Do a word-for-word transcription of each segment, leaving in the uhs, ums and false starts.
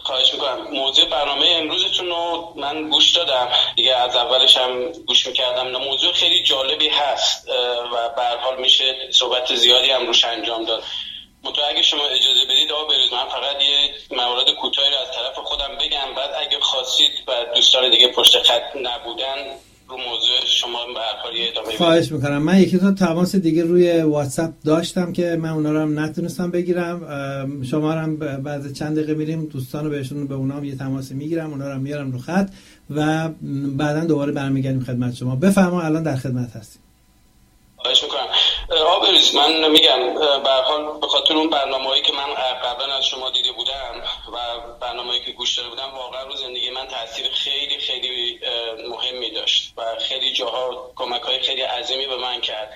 خواهش میکنم. موضوع برنامه امروزتون رو من گوش دادم دیگه، از اولش هم گوش میکردم. موضوع خیلی جالبی هست و به هر حال میشه صحبت زیادی هم روش انجام داد. منتها اگه شما اجازه بدید آقا بروز، من فقط یه موارد کوتاهی رو از طرف خودم بگم، بعد اگه خواستید و دوستان دیگه پشت خط نبودن رو موضوع شما به هر حال ادامه بدید. خواهش میکنم. من یکی دو تماس دیگه روی واتساپ داشتم که من اونا رو هم نتونستم بگیرم. شما رو هم بعد چند دقیقه میریم دوستان رو بهشون به اونا هم یه تماسی میگیرم، اونا رو هم میارم رو خط و بعداً دوباره برمیگردیم خدمت شما. بفرما، الان در خدمت هستیم. خواهش میکنم. آقا بروز، من میگم به هر حال به خاطر اون برنامه‌هایی که من قبلا از شما دیده بودم و برنامه‌ای که گوش داده بودم، واقعا رو زندگی من تاثیر خیلی خیلی مهمی داشت و خیلی جاها کمک‌های خیلی عظیمی به من کرد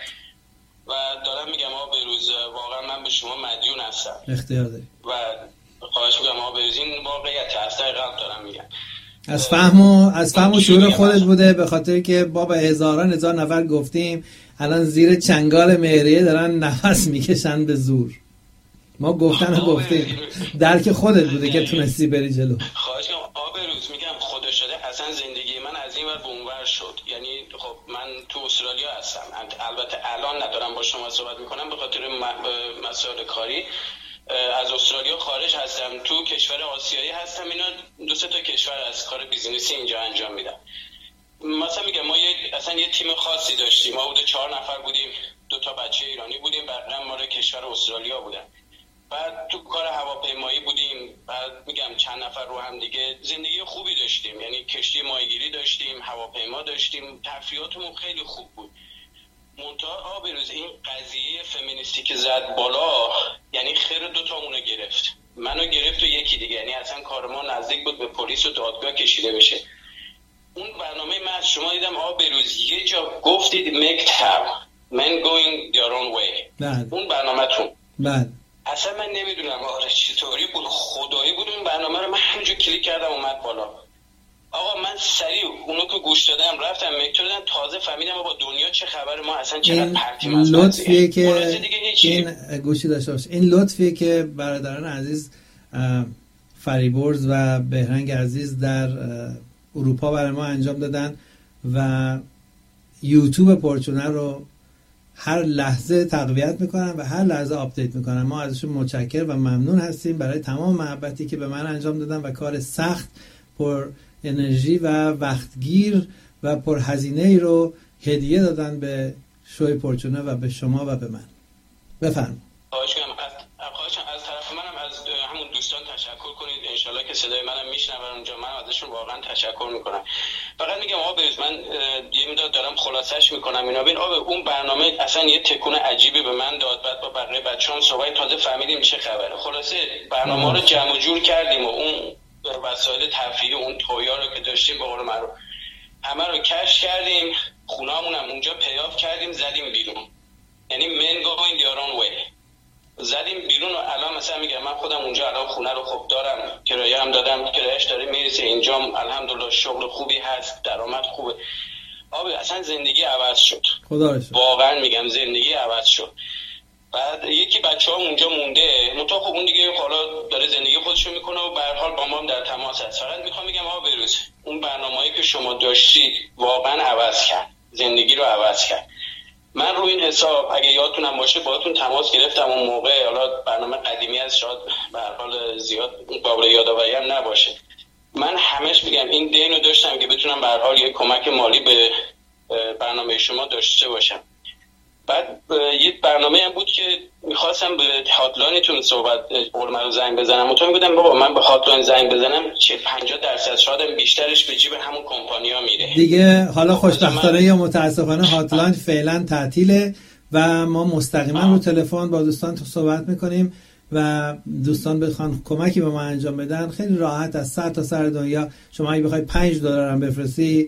و دارم میگم آقا بروز، واقعا من به شما مدیون هستم. اختیار داری. و خواهش میکنم آقا بروز، این واقعیت از ته قلب دارم میگم. از فهم و از فهم و شعور خودت بوده، به خاطر که با به هزاران هزار نفر گفتیم الان زیر چنگال مهریه دارن نفس میکشن به زور. ما گفتن و گفتیم، درک خودت بوده که تونستی بری جلو. خواهش کنم آقا بروز، میگم خدا شده اصلا زندگی من از این ور به اون ور شد. یعنی خب من تو استرالیا هستم، البته الان ندارم با شما صحبت میکنم به خاطر مسائل کاری. از استرالیا خارج هستم، تو کشور آسیایی هستم. اینا دو سه تا کشور از کار بیزینسی اینجا انجام میدم. مثلا میگم ما یه اصلا یه تیم خاصی داشتیم، ما بوده چهار نفر بودیم، دو تا بچه ایرانی بودیم، بقیه ما رو کشور استرالیا بودن. بعد تو کار هواپیمایی بودیم، بعد میگم چند نفر رو هم دیگه زندگی خوبی داشتیم، یعنی کشتی ماهیگیری داشتیم، هواپیما داشتیم، تفریحاتمون خیلی خوب بود. منتها آبروز این قضیه فمینیستی که زد بالا، یعنی خیر دو تامونو گرفت، منو گرفت و یکی دیگه، یعنی اصلا کار ما نزدیک بود به پلیس و دادگاه کشیده بشه. اون برنامه من از شما دیدم آقا بروز، یه جا گفتید make time men going their own way. بله. اون برنامه تون بله. اصلا من نمیدونم آره چطوری بود، خدایی بود اون برنامه رو من همینجور کلیک کردم اومد بالا. آقا من سریع اونو که گوش دادم رفتم مکتور دادم، تازه فهمیدم با دنیا چه خبر، ما اصلا چقدر پرتیم از لطفیه که این گوشی داشته باشه. این لطفیه که برادران عزیز فریبرز و بهرنگ عزیز در اروپا برای ما انجام دادن و یوتیوب پورچونر رو هر لحظه تقویت میکنن و هر لحظه آپدیت میکنن. ما ازشون متشکر و ممنون هستیم برای تمام محبتی که به من انجام دادن و کار سخت، پر انرژی و وقتگیر و پر هزینه ای رو هدیه دادن به شوی پورچونر و به شما و به من. بفرمایید. خواهش کنم از خواهش از طرف منم از همون دوستان تشکر کنید، انشالله که صدای منم میشنون اونجا، من ازشون واقعا تشکر میکنم. فقط میگم آقا بروز، من یه مقدار دارم خلاصش میکنم اینا. ببین آقا اون برنامه اصلا یه تکون عجیبی به من داد، بعد با بقیه بچه‌ام صحبت تازه فهمیدیم چه خبره. خلاصه برنامه رو جمع و جور کردیم و اون وسایل تفریحی، اون تویا رو که داشتیم به قول معروف همه رو کش کردیم، خونه‌مون هم اونجا پیاف کردیم، زدیم بیرون. یعنی men going their own way، زدیم بیرون. و الان مثلا میگم من خودم اونجا الان خونه رو خوب دارم، کرایه هم دادم، کرایه‌اش داره میرسه، اینجا الحمدلله شغل خوبی هست، درآمد خوبه. آبی اصلا زندگی عوض شد، خدا رو شکر. واقعا میگم زندگی عوض شد. بعد یکی بچه‌ها اونجا مونده، منتها خب اون دیگه حالا داره زندگی خودشو میکنه و به هر حال با ما هم در تماس هست. فقط میخوام بگم آقا بروز، اون برنامه‌ای که شما داشتید واقعا عوض کرد، زندگی رو عوض کرد. من رو این حساب اگه یادتونم باشه باهاتون تماس گرفتم اون موقع، حالا برنامه قدیمی از شاید به هر حال زیاد قابل یادآوری هم نباشه. من همش میگم این دینو داشتم که بتونم به هر حال یه کمک مالی به برنامه شما داشته باشم. بعد یه برنامه هم بود که میخواستم به هاتلاینتون صحبت قول رو زنگ بزنم، مطمئن بودم بابا من به هاتلاین زنگ بزنم چه پنجاه درصد شاید بیشترش به جیب همون کمپانیا میره دیگه. حالا خوشبختانه یا متاسفانه هاتلاین فعلا تعطیله و ما مستقیما رو تلفن با دوستان صحبت میکنیم و دوستان بخوان کمکی به ما انجام بدن خیلی راحت از سر تا سر دنیا. شما اگه بخوای پنج دلار هم بفرستی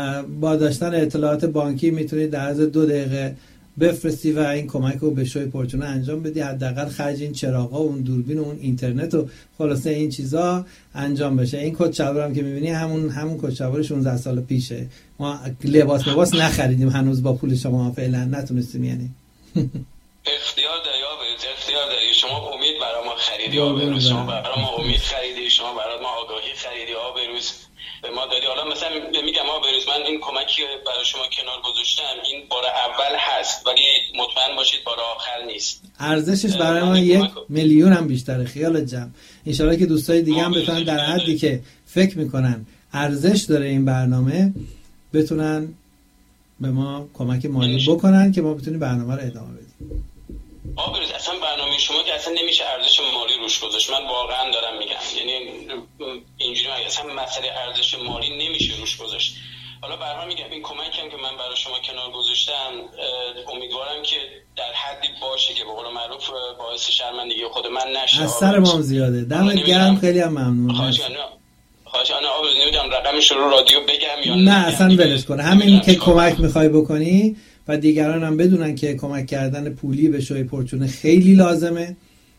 با داشتن اطلاعات بانکی میتونید در عرض دو دقیقه بفرستی و این کمک رو به شوی پورچونر انجام بدی. حداقل خرج این چراغا و اون دوربین و اون اینترنت و خلاصه این چیزا انجام بشه. این کت شلوار هم که می‌بینی همون همون کت شلوار شانزده سال پیشه. ما لباس لباس نخریدیم هنوز با پول شما، فعلا نتونستیم. یعنی اختیار داری آبروز، اختیار داری. شما امید برای ما خریدی آبروز، شما برای ما امید خریدی، شما برای ما آگاهی خریدی آبروز به ما دادی. حالا مثلا میگم آبروز من این کمکی برای شما کنار گذاشتم این بار اول هست ولی مطمئن باشید بار آخر نیست. ارزشش برای ما یک میلیون هم بیشتره. خیالت جمع. ان شاءالله که دوستای دیگه هم بتونن در حدی که فکر میکنن ارزش داره این برنامه بتونن به ما کمک مالی بکنن که ما بتونیم برنامه رو ادامه بدیم. آبروز اصلا برنامه شما که اصلا نمیشه ارزش مالی روش گذاشت. من واقعا دارم میگم یعنی اینجوری اصلا مسئله ارزش مالی نمیشه روش گذاشت. حالا به هر حال میگم این کمکی هم که من برای شما کنار گذاشتم امیدوارم که در حدی باشه که به قول معروف باعث شرمندگی خود من نشه. از سر ما زیاده. دمت گرم، خیلی هم ممنون. خواهش خواهش انا آبروز نمیدونم رقمش رو رادیو بگم یا نه اصلا ولش کن. همین که کمک میخوای بکنی و دیگران هم بدونن که کمک کردن پولی به شوی پرچون خیلی لازمه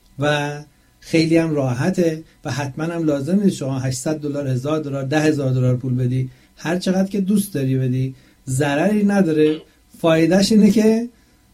و خیلی هم راحته و حتما هم لازم نیست شما هشتصد دلار، هزار دلار، ده هزار دلار پول بدی. هر چقدر که دوست داری بدی، ضرری نداره. فایدهش اینه که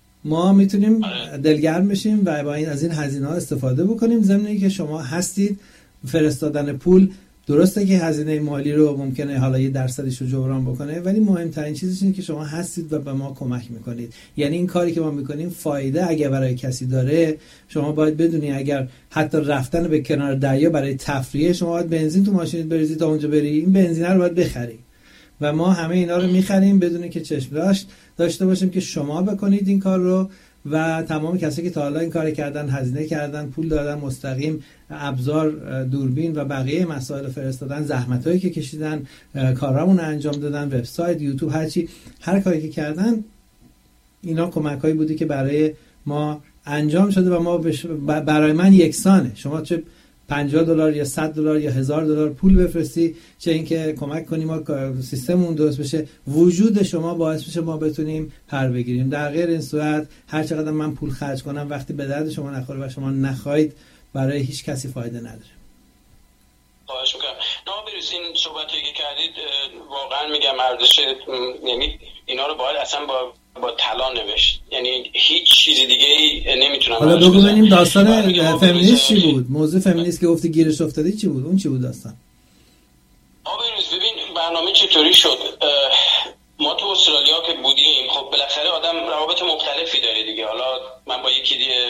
ما میتونیم دلگرم بشیم و با این از این هزینه‌ها استفاده بکنیم. ضمن اینکه شما هستید فرستادن پول درسته که هزینه مالی رو ممکنه حالا یه درصدش رو جبران بکنه ولی مهمترین چیزش اینه که شما هستید و به ما کمک میکنید. یعنی این کاری که ما میکنیم فایده اگه برای کسی داره شما باید بدونی اگر حتی رفتن به کنار دریا برای تفریح شما باید بنزین تو ماشینت بریزی تا اونجا بری، این بنزین رو باید بخری و ما همه اینا رو میخریم بدون که چشم داشت داشته باشیم که شما بکنید این کار رو و تمام کسایی که تا حالا این کار کردن، هزینه کردن، پول دادن، مستقیم ابزار، دوربین و بقیه مسائل فرستادن، زحمتایی که کشیدن، کارامون انجام دادن، وبسایت، یوتیوب، هر چی، هر کاری که کردن اینا کمکایی بودی که برای ما انجام شده و ما بش... برای من یکسانه. شما چه پنجاه دلار یا صد دلار یا هزار دلار پول بفرستی، چه اینکه کمک کنیم ما سیستممون درست بشه، وجود شما باعث میشه ما بتونیم پر بگیریم. در غیر این صورت هر چقدر من پول خرج کنم وقتی به درد شما نخوره و شما نخواید برای هیچ کسی فایده نداره. خواهش میکنم. نابریز این صحبتی که کردید واقعا میگم ارزش، یعنی اینا رو باید اصلا با با طلا نوشت. یعنی هیچ چیز دیگه ای نمیتونم. حالا بگو ببینیم داستان فمینیست چی بود؟ موضوع فمینیست که گفتی گیرش افتادی چی بود؟ اون چی بود داستان؟ آبروز ببین برنامه چطوری شد. ما تو استرالیا که بودیم خب بالاخره آدم روابط مختلفی داره دیگه. حالا من با یکی دیگه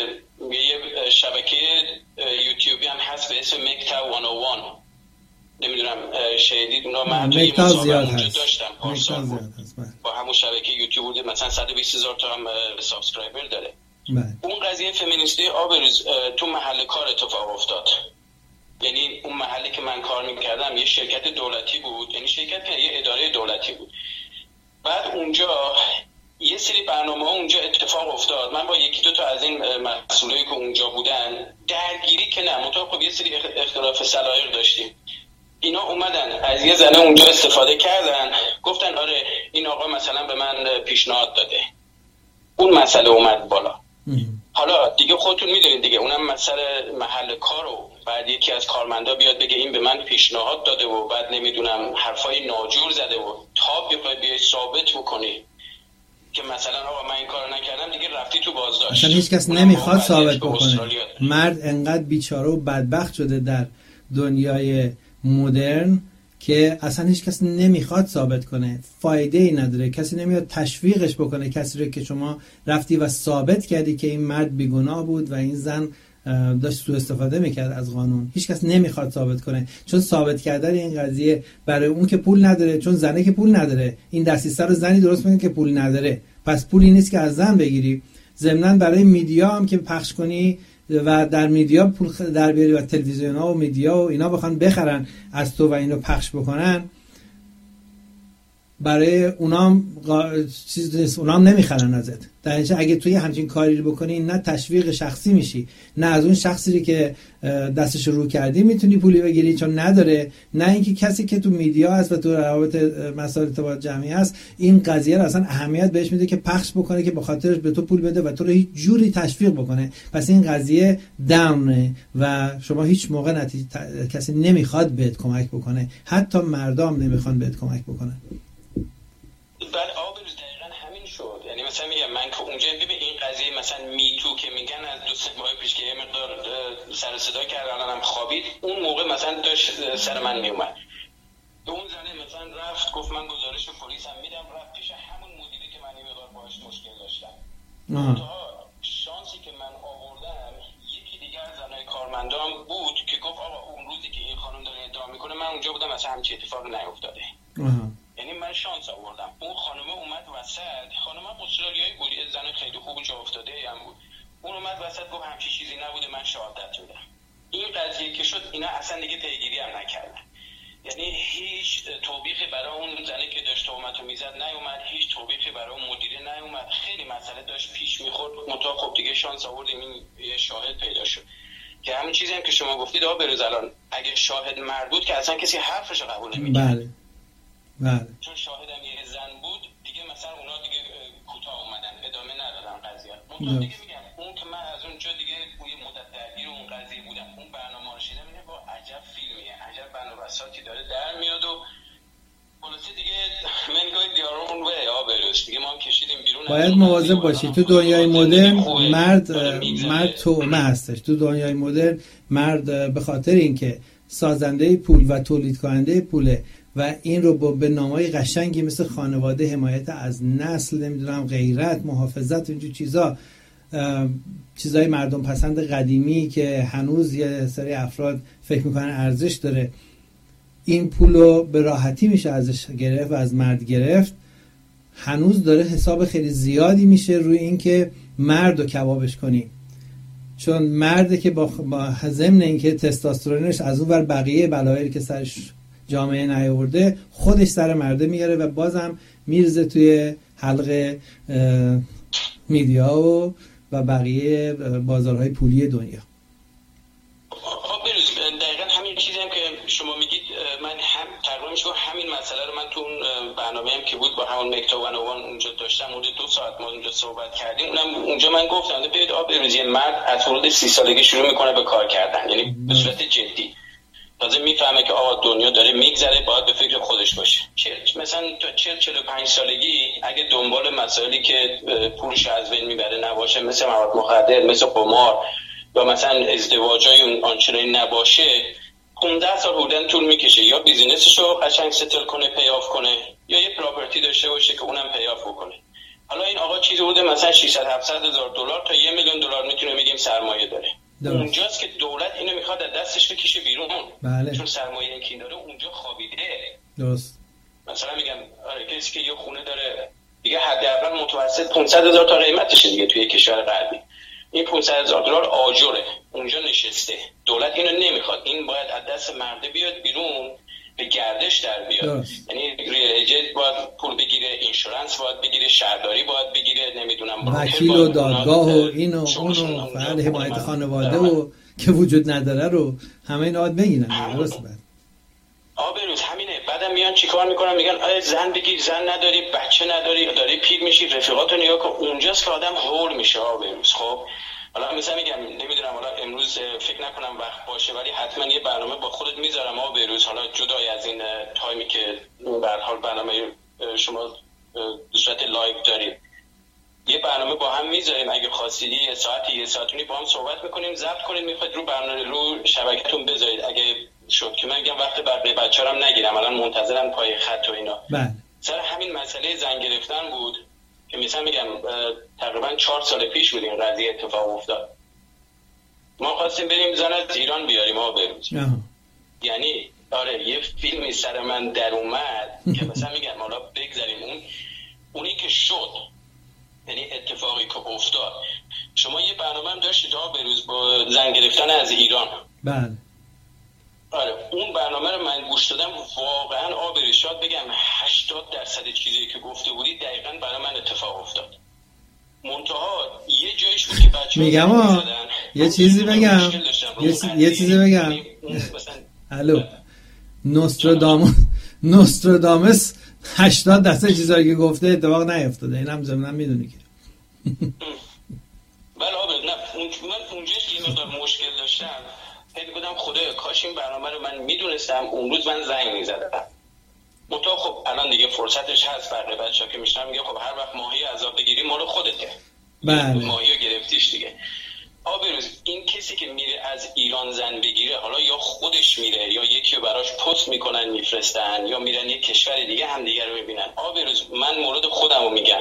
یه شبکه یوتیوبی هم هست به اسم مکتا صد و یک، نمیدونم شهیدید اونا، من توی مصاحبه اونجا داشتم پارسال با همون شبکه یوتیوب بود، مثلا صد و بیست هزار تا هم سابسکرایبر داره. بله. اون قضیه فمینیستی آبروز تو محل کار اتفاق افتاد. یعنی اون محلی که من کار میکردم یه شرکت دولتی بود، یعنی شرکت که یه اداره دولتی بود. بعد اونجا یه سری برنامه ها اونجا اتفاق افتاد. من با یکی دو تا از این مسئولایی که اونجا بودن درگیری که نه مطابق خب یه سری اختلاف سلایق داشتیم. اینا اومدن از یه زنه اونجا استفاده کردن، گفتن آره این آقا مثلا به من پیشنهاد داده. اون مسئله اومد بالا. حالا دیگه خودتون میدونید دیگه اونم مسئله محل کارو، بعد یکی از کارمندا بیاد بگه این به من پیشنهاد داده و بعد نمیدونم حرفای ناجور زده و تا بخوای بیای ثابت بکنی که مثلا آقا من این کارو نکردم، دیگه رفتی تو بازداشت. اصلا هیچ کس نمیخواد ثابت بکنه. مرد انقدر بیچاره و بدبخت شده در دنیای مدرن که اصلا هیچ کس نمیخواد ثابت کنه، فایده ای نداره. کسی نمیاد تشویقش بکنه، کسی رو که شما رفتی و ثابت کردی که این مرد بیگناه بود و این زن داشت سوء استفاده میکرد از قانون. هیچ کس نمیخواد ثابت کنه، چون ثابت کردن این قضیه برای اون که پول نداره، چون زنه که پول نداره، این دستیسه رو زنی درست میکنه که پول نداره، پس پولی نیست که از زن بگیری. ضمناً برای میدیا هم که پخش کنی و در میدیا پول در بیاری و تلویزیون ها و میدیا و اینا بخوان بخرن از تو و اینو پخش بکنن، برای اونام چیز نیست، اونام نمیخرن ازت. در اینجا اگه توی همچین کاری رو بکنی نه تشویق شخصی میشی، نه از اون شخصی که دستش رو کردی میتونی پولی بگیری چون نداره، نه اینکه کسی که تو میدیا هست و تو روابط مسائل ارتباط جمعی هست این قضیه رو اصلا اهمیت بهش میده که پخش بکنه که به خاطرش به تو پول بده و تو رو هیچ جوری تشویق بکنه. پس این قضیه داونه و شما هیچ موقع نتیجه کسی نمیخواد بهت کمک بکنه، حتی مردم نمیخوان بهت کمک بکنن. بله آبروز دقیقا همین شد. یعنی مثلا میگم من که اونجا ببین این قضیه مثلا میتو که میگن از دو سه ماه پیش که یه مقدار سر صدا کرد الانم خوابید، اون موقع مثلا داشت سر من میومد. اون زنه مثلا رفت گفت من گزارش پلیس هم میدم، رفت پیش همون مدیری که من این مقدار باهاش مشکل داشتم. تا شانسی که من آوردم یکی دیگه از زنای کارمندان بود که گفت آقا اون روزی که این خانم داره ادعا میکنه من اونجا بودم، مثلا همچین اتفاقی نیفتاده. یعنی من شانس آوردم. اون خانم اومد وسط، خانم استرالیایی بود، زن خیلی خوب جا افتاده هم بود. اون اومد وسط گفت همچین چیزی نبوده، من شهادت میدم. این قضیه که شد اینا اصلا دیگه پیگیری هم نکردن. یعنی هیچ توبیخی برای اون زنی که داشت تهمتو میزد نیومد، هیچ توبیخی برای اون مدیره نیومد. خیلی مسئله داشت پیش میخورد، منتها خب دیگه شانس آوردیم این یه شاهد پیدا شد که همین چیزی هم که شما گفتید آقا بروز الان اگه شاهد مرد بود که اصلا کسی حرفش قبول نمی‌کرد. بله بله. چون شاهدم یه زن بود دیگه مثلا اونا دیگه کوتاه اومدن، ادامه ندادن قضیه. منتها دیگه میگم اون که من از اونجا دیگه یه مدت درگیر اون قضیه بودم، اون برنامه رو شنیدم، میگم با عجب فیلمیه، عجب بنابساتی داره در میاد و خلاصه دیگه من گوید دیارون و یا بروز دیگه ما هم کشیدیم بیرون. باید مواظب باشی تو دنیای مدرن مرد مرد تومه هستش. تو دنیای مدرن مرد به خاطر اینکه سازنده پول و تولید کننده پوله و این رو به نامای قشنگی مثل خانواده، حمایت از نسل، نمیدونم غیرت، محافظت، اینجور چیزا، چیزای مردم پسند قدیمی که هنوز یه سری افراد فکر میکنن ارزش داره، این پول رو به راحتی میشه ازش گرفت و از مرد گرفت. هنوز داره حساب خیلی زیادی میشه روی این که مرد رو کبابش کنی، چون مرده که با, با ضمن اینکه تستوسترونش از اون ور بقیه بلایایی که سرش جامعه نیاورده خودش سر مرده میاره و بازم میرزه توی حلقه میدیا و و بقیه بازارهای پولی دنیا. خب بروز دقیقا همین چیزی هم که شما میگید من هم تقریبا میشه همین مسئله رو من تو اون برنامه هم که بود با همون مکتا ون و ون اونجا داشتم، حدود دو ساعت ما اونجا صحبت کردیم. اونم اونجا من گفتم ببینید آ بروز یه مرد از حدود سی سالگی شروع میکنه به کار کردن، یعنی به صورت جدی تازه میفهمه که آقا دنیا داره میگذره، باید به فکر خودش باشه. مثلا تا چهل چهل و پنج سالگی اگه دنبال مسائلی که پولش از بین میبره نباشه، مثل مواد مخدر، مثل قمار یا مثلا ازدواجای اون آنچنانی نباشه، پانزده سال بودن طول میکشه یا بیزینسشو قشنگ ستل کنه، پیاف کنه، یا یه پراپرتی داشته باشه که اونم پیاف بکنه. حالا این آقا چیزی بوده مثلا ششصد هفتصد هزار دلار تا یک میلیون دلار میتونه میگیم سرمایه داره. درست. اونجاست که دولت اینو میخواد از دستش بکشه بیرون. بله. چون سرمایه این که داره اونجا خوابیده. درست. مثلا میگم آره کسی که یه خونه داره دیگه حداقل متوسط پانصد هزار تا قیمتشه دیگه توی کشور غربی. این پانصد هزار دلار آجره اونجا نشسته. دولت اینو نمیخواد، این باید از دست مرده بیاد بیرون، به گردش در بیاد. یعنی ریل اجت باید پول بگیره، اینشورنس باید بگیره، شهرداری باید بگیره، نمیدونم وکیل و دادگاه و اینو اونو فعال حمایت خانواده و که وجود نداره رو همه اینا باید بگیرن. درست بعد آبروز همینه. بعدم میان چیکار میکنن؟ میگن آیا زن بگیر، زن نداری، بچه نداری، داری پیر میشی، رفیقاتو نگاه کن. اونجاست که آدم هول میشه آبروز. خب حالا مثلا میگم نمیدونم، حالا امروز فکر نکنم وقت باشه ولی حتما یه برنامه با خودت میذارم آبروز، حالا جدای از این تایمی که به هر حال برنامه شما به صورت لایو دارید، یه برنامه با هم میذاریم. اگه خواستید یه ساعتی یه ساعتونی با هم صحبت میکنیم، ضبط کنید، میخواید رو برنامه رو شبکه‌تون بذارید اگه شد، که من میگم وقت بقیه بچه‌رم نگیرم، الان منتظرم پای خط و اینا. بله. سر همین مسئله زن گرفتن بود که مثلا میگم تقریبا چهار سال پیش بود این قضیه اتفاق افتاد. ما خواستیم بریم زن از ایران بیاریم ها بروز. یعنی آره یه فیلمی سر من در اومد که مثلا میگم حالا بگذاریم اون اونی که شد، یعنی اتفاقی که افتاد. شما یه برنامه هم داشتید ها بروز با زن گرفتن از ایران. بله. آره اون برنامه رو من گوش دادم، واقعا آبروز شاد بگم هشتاد درصد چیزی که گفته بودی دقیقاً برای من اتفاق افتاد. منتها یه جایش بود که بچه‌ها میگم ها یه چیزی بگم یه, یه چیزی بگم الو نوستراداموس نوستراداموس هشتاد درصد چیزایی که گفته اتفاق نیفتاده، اینم ضمناً میدونی که بله آبروز. نه من اونجاش یه مقدار مشکل داشتم، فکر بودم خدایا کاش این برنامه رو من میدونستم اون روز من زنگ میزدم. منتها خب الان دیگه فرصتش هست. بقیه بچه‌ها که میشنم میگه خب هر وقت ماهی عذاب بگیری مال خودته. بله ماهی رو گرفتیش دیگه. آبروز این کسی که میره از ایران زن بگیره، حالا یا خودش میره یا یکی رو براش پست میکنن میفرستن یا میرن یک کشور دیگه هم دیگه رو میبینن. آبروز من مورد خودم رو میگم،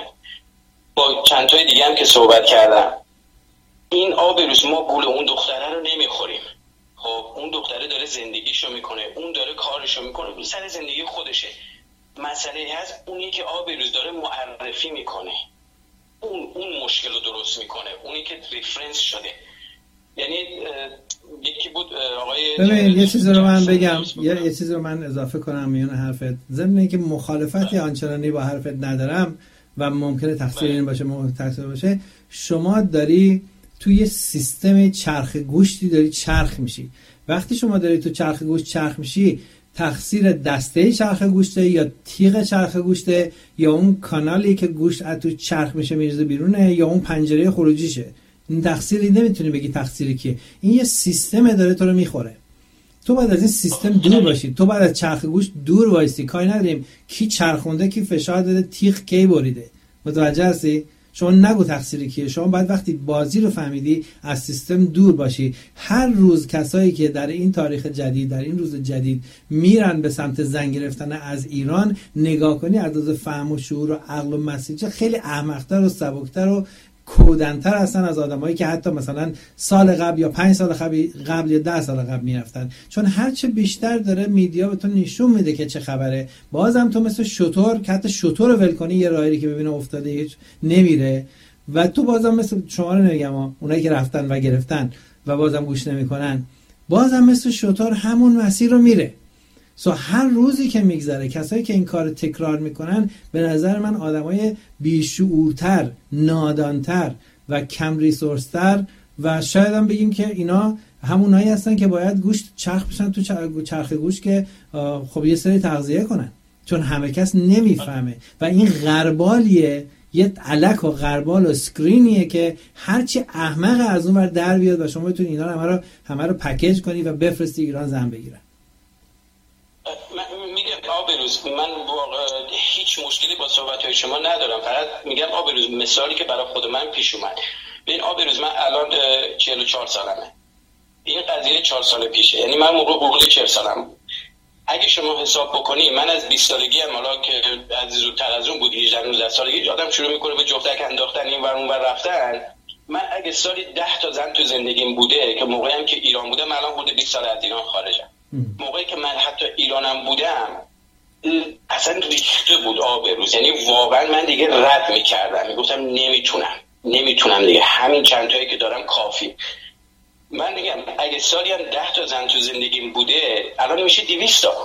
با چند تای دیگه هم که صحبت کردم، این آبروز ما گول اون دختره رو نمیخوریم. خب اون دختره داره زندگیشو میکنه، اون داره کارشو میکنه، سر زندگی خودشه. مسئله هست اونی که آبروز داره معرفی میکنه، اون اون مشکل رو درست میکنه، اونی که ریفرنس شده. یعنی یکی بود آقای ببین یه چیزی رو من بگم، یه یه چیزی رو من اضافه کنم میون حرفت، ضمن اینکه مخالفتی آنچنانی با حرفت ندارم و ممکنه تقصیر این باشه ممکنه تقصیر باشه، شما داری توی سیستم چرخ گوشتی داری چرخ میشی. وقتی شما داری تو چرخ گوشت چرخ میشی، تقصیر دسته چرخ گوشته یا تیغ چرخ گوشته یا اون کانالی که گوشت از تو چرخ میشه میرزه بیرونه یا اون پنجره خروجیشه. این تقصیری نمیتونی بگی تقصیری کیه. این یه سیستم داره تو رو میخوره. تو باید از این سیستم دور باشی، تو باید از چرخ گوشت دور وایسی. کاری نداریم کی چرخونده کی فشار داده تیغ کی بریده. متوجه هستی؟ شما نگو تقصیری کیه. شما باید وقتی بازی رو فهمیدی از سیستم دور باشی. هر روز کسایی که در این تاریخ جدید، در این روز جدید میرن به سمت زن گرفتن از ایران، نگاه کنی از لحاظ فهم و شعور و عقل و مسیجه خیلی احمق‌تر و سبک‌تر و کودن‌تر هستن از آدمایی که حتی مثلا سال قبل یا پنج سال قبل قبل یا ده سال قبل میرفتن. چون هرچه بیشتر داره میدیا به تو نشون میده که چه خبره، بازم تو مثل شتر که حتی شتر رو ول کنی یه راهی که ببینه افتاده هیچ نمیره و تو بازم مثل شما رو نمیگم ها، اونایی که رفتن و گرفتن و بازم گوش نمیکنن، بازم مثل شتر همون مسیر رو میره. سو هر روزی که میگذره کسایی که این کار تکرار میکنن به نظر من آدمای بیشعورتر، نادانتر و کم ریسورستر و شاید هم بگیم که اینا همونایی هستن که باید گوشت چرخ بشن تو چرخ گوشت که خب یه سری تغذیه کنن، چون همه کس نمیفهمه و این غربالیه، یه علک و غربال و سکرینیه که هرچی احمق از اون ور در بیاد و شما بتونی اینا رو همه رو همه رو پکیج کنی و بفرستی ایران زن بگیرن. میگم آبروز من واقعا هیچ مشکلی با صحبت‌های شما ندارم، فقط میگم آبروز مثالی که برای خود من پیش اومد. ببین آبروز من الان چهل و چهار سالمه، این قضیه چهار سال پیشه، یعنی من موقع بلوغ چهل سالم بود. اگه شما حساب بکنی من از بیست سالگی هم حالا که از زودتر از اون بود هجده نوزده سالگی آدم شروع میکنه به جفتک انداختن این ور اون ور رفتن. من اگه سالی ده تا زن تو زندگیم بوده که موقعی هم که ایران بودم، الان حدود بیست سال از ایران خارجم. موقعی که من حتی ایرانم بودم اصلا ریخته بود آبروز، یعنی واقعا من دیگه رد میکردم، میگفتم نمیتونم نمیتونم دیگه، همین چند تایی که دارم کافی. من میگم اگه سالی هم ده تا زن تو زندگیم بوده الان میشه دویست تا.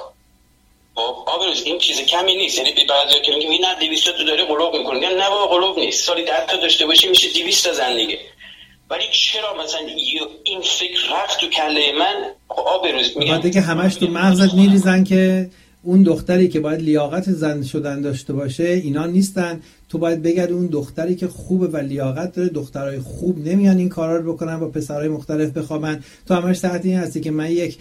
خب آبروز این چیز کمی نیست، یعنی به بعضیا که میگم این نه دویست تا تو داری قلوب میکنی، میگم نه بابا قلوب نیست، سالی ده تا داشته باشی میشه دویست تا زن دیگه. ولی چرا مثلا این فکر رفت تو کله من؟ آبروز میگم دیگه همش تو مغزت میریزن که اون دختری که باید لیاقت زن شدن داشته باشه اینا نیستن، تو باید بگردی اون دختری که خوبه و لیاقت داره. دخترای خوب نمیان این کارا رو بکنن، با پسرای مختلف بخوابن. تو همش تحت این هستی که من یک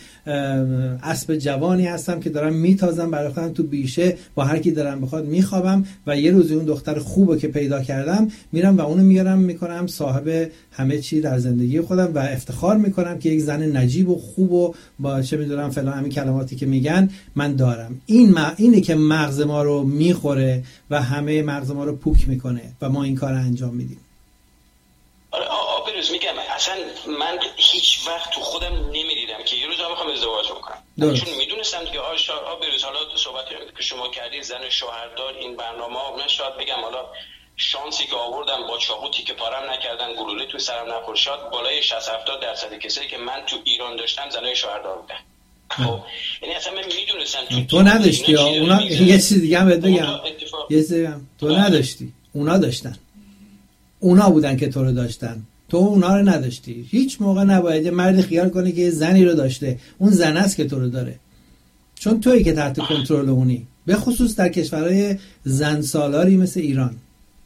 اسب جوانی هستم که دارم میتازم برای خودم تو بیشه، با هر کی دارم بخواد میخوابم و یه روزی اون دختر خوبه که پیدا کردم میرم و اونو میارم میکنم صاحب همه چی در زندگی خودم و افتخار میکنم که یک زن نجیب و خوب و با چه میدونم فلان همین کلماتی که میگن من دارم. این ما اینه که مغز ما رو میخوره و همه مغز ما رو پوک میکنه و ما این کار انجام میدیم. آره آبروز میگم اصلا من هیچ وقت تو خودم نمیدیدم که یه روز هم بخوام ازدواج بکنم، چون میدونستم که آبروز حالا صحبتی که شما کردید زن شوهردار این برنامه ها، من شاید بگم حالا شانسی که آوردم با چاقو تیکه پارم نکردن، گلوله تو سرم نخورد، شاید بالای شصت هفتاد درصد کسایی که من تو ایران داشتم زنای شوهردار بودن. خب یعنی اصلا من میدونستم تو, تو نداشتی ها. اونا یه چیز دیگه هم بهت بگم، یه چیزی هم تو نداشتی، اونا داشتن، اونا بودن که تو رو داشتن، تو اونا رو نداشتی. هیچ موقع نباید یه مرد خیال کنه که یه زنی رو داشته، اون زن است که تو رو داره، چون تویی که تحت کنترل اونی، به خصوص در کشورهای زن سالاری مثل ایران.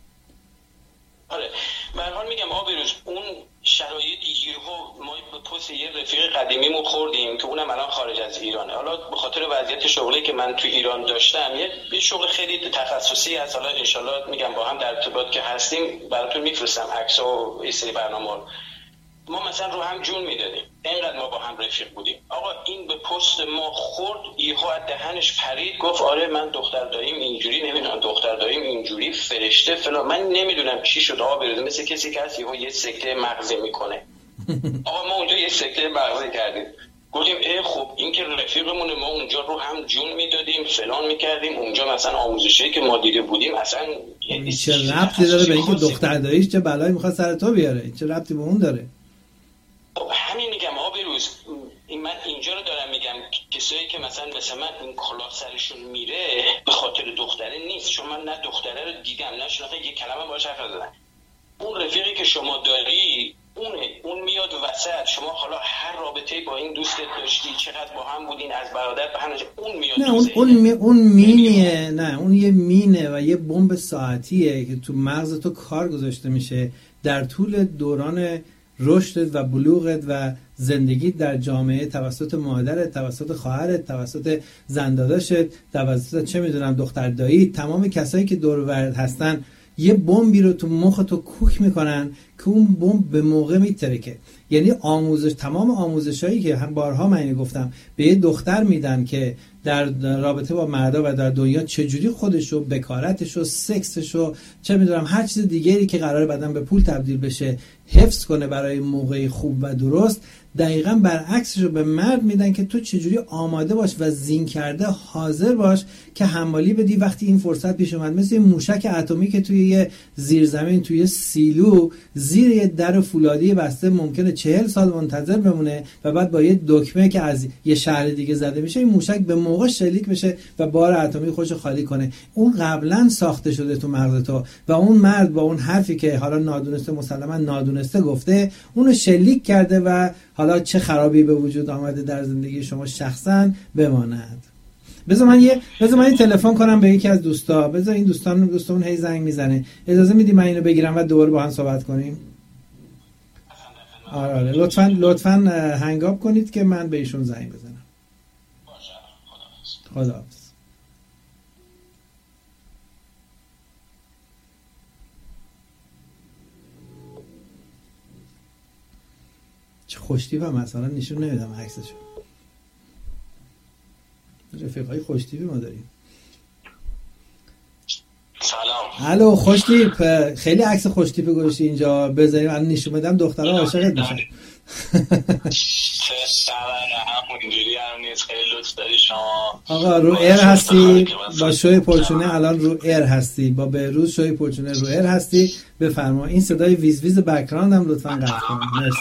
آره به هر حال میگم آبروز اون شرایط یهو ما به پست یه رفیق قدیمیمون خوردیم که اونم الان خارج از ایرانه. حالا به خاطر وضعیت شغلی که من تو ایران داشتم یه شغل خیلی تخصصی هست، حالا انشالله میگم با هم در ارتباط که هستیم براتون میفرستم عکس و این سری برنامه رو. ما مثلا رو هم جون میدادیم، اینقدر ما با هم رفیق بودیم. آقا این به پست ما خورد، یهو از دهنش پرید گفت آره من دختر داییم اینجوری، نمیدونم دختر داییم اینجوری، فرشته فلان، من نمیدونم چی شد. آقا برید مثل کسی که هست یهو یه سکته مغزی میکنه. آقا ما اونجا یه سکته مغزی کردیم، گفتیم ای خب این که رفیقمونه، ما اونجا رو هم جون میدادیم فلان میکردیم، اونجا مثلا آموزشی که ما دیده بودیم اصلا چه ربطی داره به اینکه دختر داییش چه بلایی میخواد سر تو بیاره؟ چه ربطی به اون داره؟ خب همین میگم آقا بروز، این من اینجا رو دارم میگم کسایی که مثلا مثلا من این کلاه سرشون میره به خاطر دختره نیست، چون من نه دختره رو دیدم نه شناخته یه کلمه باهاش حرف زدم. اون رفیقی که شما داری اونه، اون میاد وسط. شما حالا هر رابطه‌ای با این دوستت داشتی، چقدر با هم بودین از برادر به هنوز، اون میاد نه اون اون, می، اون مینیه، نه اون یه مینه و یه بمب ساعتیه که تو مغز تو کار گذاشته میشه در طول دوران رشدت و بلوغت و زندگی در جامعه، توسط مادرت، توسط خواهرت، توسط زنداداشت، توسط چه میدونم دختر دایی، تمام کسایی که دور و برت هستن یه بمبی رو تو مخ تو کوک میکنن که اون بمب به موقع میترکه. یعنی آموزش، تمام آموزشایی که هم بارها من اینو گفتم به یه دختر میدن که در رابطه با مردا و در دنیا چجوری خودشو، بکارتشو، سکسشو، چه میدونم هر چیز دیگری که قراره بعدن به پول تبدیل بشه حفظ کنه برای موقع خوب و درست، دقیقاً برعکسشو به مرد میدن که تو چجوری آماده باش و زین کرده حاضر باش که حمالی بدی وقتی این فرصت پیش اومد. مثل این موشک اتمی که توی یه زیرزمین، توی یه سیلو زیر یه در فولادی بسته ممکنه چهل سال منتظر بمونه و بعد با یه دکمه که از یه شهر دیگه زده میشه این موشک به موقع شلیک بشه و بار اتمی خودش خالی کنه. اون قبلا ساخته شده تو مغز تو و اون مرد با اون حرفی که حالا نادونسته، مسلما نادونسته گفته، اونو شلیک کرده و حالا چه خرابی به وجود آمده در زندگی شما شخصا بماند. بذار من یه بذار من یه تلفن کنم به یکی از دوستا. بذار این دوستان دوستمون هی زنگ میزنه. اجازه میدی من اینو بگیرم و دوباره با هم صحبت کنیم؟ آره آره لطفاً لطفاً هنگاب کنید که من به ایشون زنگ بزنم. باشه. خداحافظ. چه خوشتیپم مثلا نشون نمیدم عکسشو. رفیقای خوشتیپی ما داریم. سلام. الو خوشتیپ، خیلی عکس خوشتیپی گذاشتی اینجا بذاریم الان نشون بدم دخترها عاشقت میشن. چه خبره؟ اینجوری هم نیست، خیلی لطف داری شما. آقا رو ایر هستی با شوی پرچونه، الان رو ایر هستی با بهروز شوی پرچونه رو ایر هستی. بفرما این صدای ویز ویز بک‌گراند هم لطفاً قطع کن. مرسی.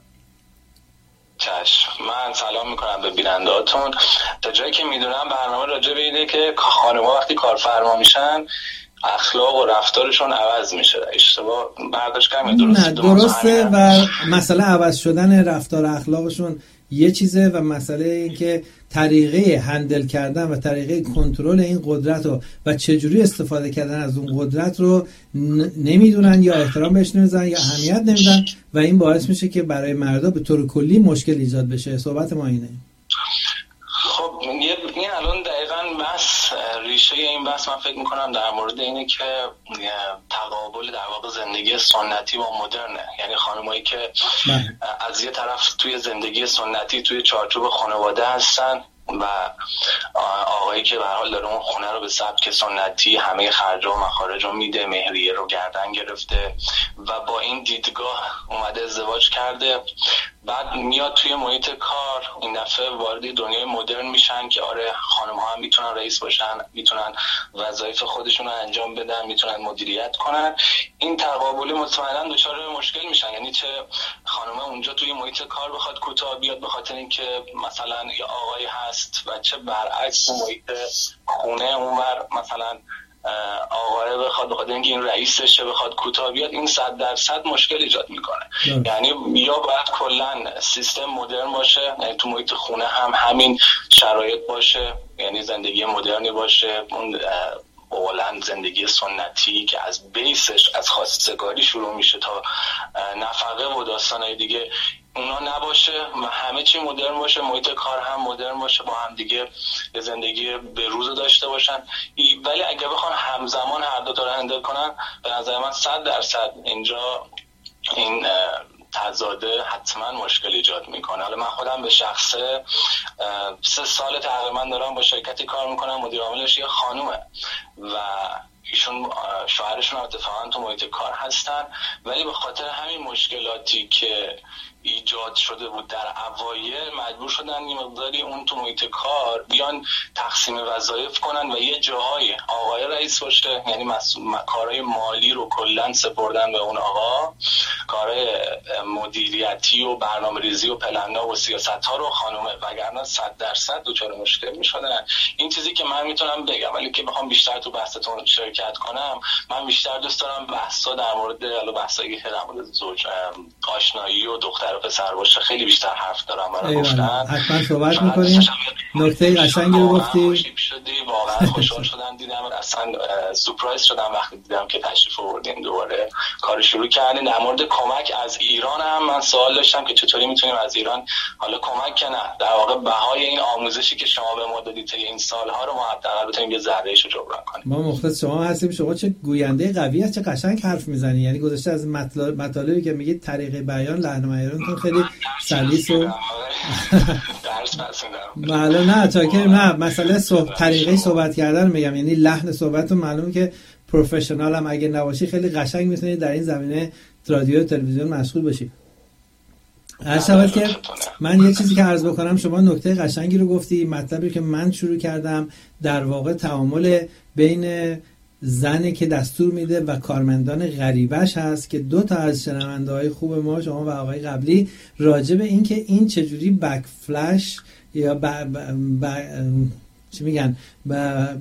چشم. من سلام میکنم به بینندهاتون. تا جایی که میدونم برنامه راجع به اینه که خانم‌ها وقتی کارفرما میشن اخلاق و رفتارشون عوض میشه. اشتباه برداشت کردم؟ درسته؟ نه درسته و مسئله عوض شدن رفتار اخلاقشون یه چیزه و مسئله این که طریقه هندل کردن و طریقه کنترل این قدرت رو و چجوری استفاده کردن از اون قدرت رو نمیدونن یا احترام بهش نمیذارن یا اهمیت نمیدن و این باعث میشه که برای مردا به طور کلی مشکل ایجاد بشه. صحبت ما اینه. خب این الان دقیقاً بحث، ریشه این بحث من فکر میکنم در مورد اینه که تقابل در واقع زندگی سنتی با مدرنه. یعنی خانمایی که از یه طرف توی زندگی سنتی توی چارچوب خانواده هستن و آقایی که به هر حال داره اون خونه رو به سبک سنتی همه خرج و مخارج رو میده، مهریه رو گردن گرفته و با این دیدگاه اومده ازدواج کرده، بعد میاد توی محیط کار این دفعه وارد دنیای مدرن میشن که آره خانم‌ها هم میتونن رئیس باشن، میتونن وظایف خودشون رو انجام بدن، میتونن مدیریت کنن. این تقابل مطمئنا دچار مشکل میشن. یعنی چه خانم‌ها اونجا توی محیط کار بخواد کوتاه بیاد به خاطر اینکه مثلا یه آقایی هست و چه برعکس محیط خونه اونور مثلا آقای بخواد بخاطر اینکه این رئیسشه بخواد کوتاه بیاد، این صد درصد مشکل ایجاد میکنه. یعنی یا باید کلا سیستم مدرن باشه، یعنی تو محیط خونه هم همین شرایط باشه، یعنی زندگی مدرنی باشه، اون اولن زندگی سنتی که از بیسش از خواستگاری شروع میشه تا نفقه و داستانهای دیگه اونا نباشه و همه چی مدرن باشه، محیط کار هم مدرن باشه، با هم دیگه زندگی به روز داشته باشن. ولی اگه بخوان همزمان هر دو تا رو هندل کنن، به نظر من صد درصد اینجا این تضاده حتما مشکل ایجاد میکنه. حالا من خودم به شخصه سه سال تقریبا دارم با شرکتی کار میکنم، مدیر عاملش یه خانومه و ایشون شوهرشون اتفاقا تو محیط کار هستن، ولی به خاطر همین مشکلاتی که ایجاد شده بود در اوایل مجبور شدن یه مقداری اون تو محیط کار بیان تقسیم وظایف کنن و یه جاهای آقای رئیس باشه، یعنی مسئول کارهای مالی رو کلا سپردن به اون آقا، کارهای مدیریتی و برنامه‌ریزی و پلن‌ها و سیاست‌ها رو خانومه، وگرنه صد درصد دچار مشکل می‌شدن. این چیزی که من میتونم بگم، ولی که بخوام بیشتر تو بحثتون شرکت کنم، من بیشتر دوست دارم بحثا در مورد حالا بحثایی که در مورد زوج آشنایی و دختر و پسر باشه خیلی بیشتر حرف دارم برای گفتن. حتما صحبت می‌کنیم. نکته قشنگی رو گفتی. خوشحال شدی، واقعا خوشحال شدم دیدم، اصلا سورپرایز شدم وقتی دیدم که تشریف آوردین دوباره کار شروع کردین. در مورد کمک از ایران هم من سوال داشتم که چطوری میتونیم از ایران، حالا کمک که نه، در واقع بهای این آموزشی که شما به ما دادید این سال‌ها رو ما حداقل بتونیم یه ذره‌ایش رو جبران کنیم. ما مختص شما هستیم. شما چه گوینده قوی هست، چه قشنگ حرف میزنی. یعنی گذشته از مطالبی که میگید طریق بیان، لحن و بیانتون خیلی سلیس و درس پسندم. معلوم نه چاکریم، نه مسئله صحبت، طریقه صحبت کردن میگم، یعنی لحن صحبتتون معلومه که پروفشنال هم اگه نباشی خیلی قشنگ میتونید در این زمینه رادیو و تلویزیون مشغول باشی. هر شود که من یه چیزی که عرض بکنم، شما نکته قشنگی رو گفتی، مطلبی که من شروع کردم در واقع تعامل بین زنی که دستور میده و کارمندان غریبش هست که دو تا از شنونده‌های خوب ما، شما و آقای قبلی، راجع به این که این چجوری بک فلش یا ب... ب... ب... چی میگن ب...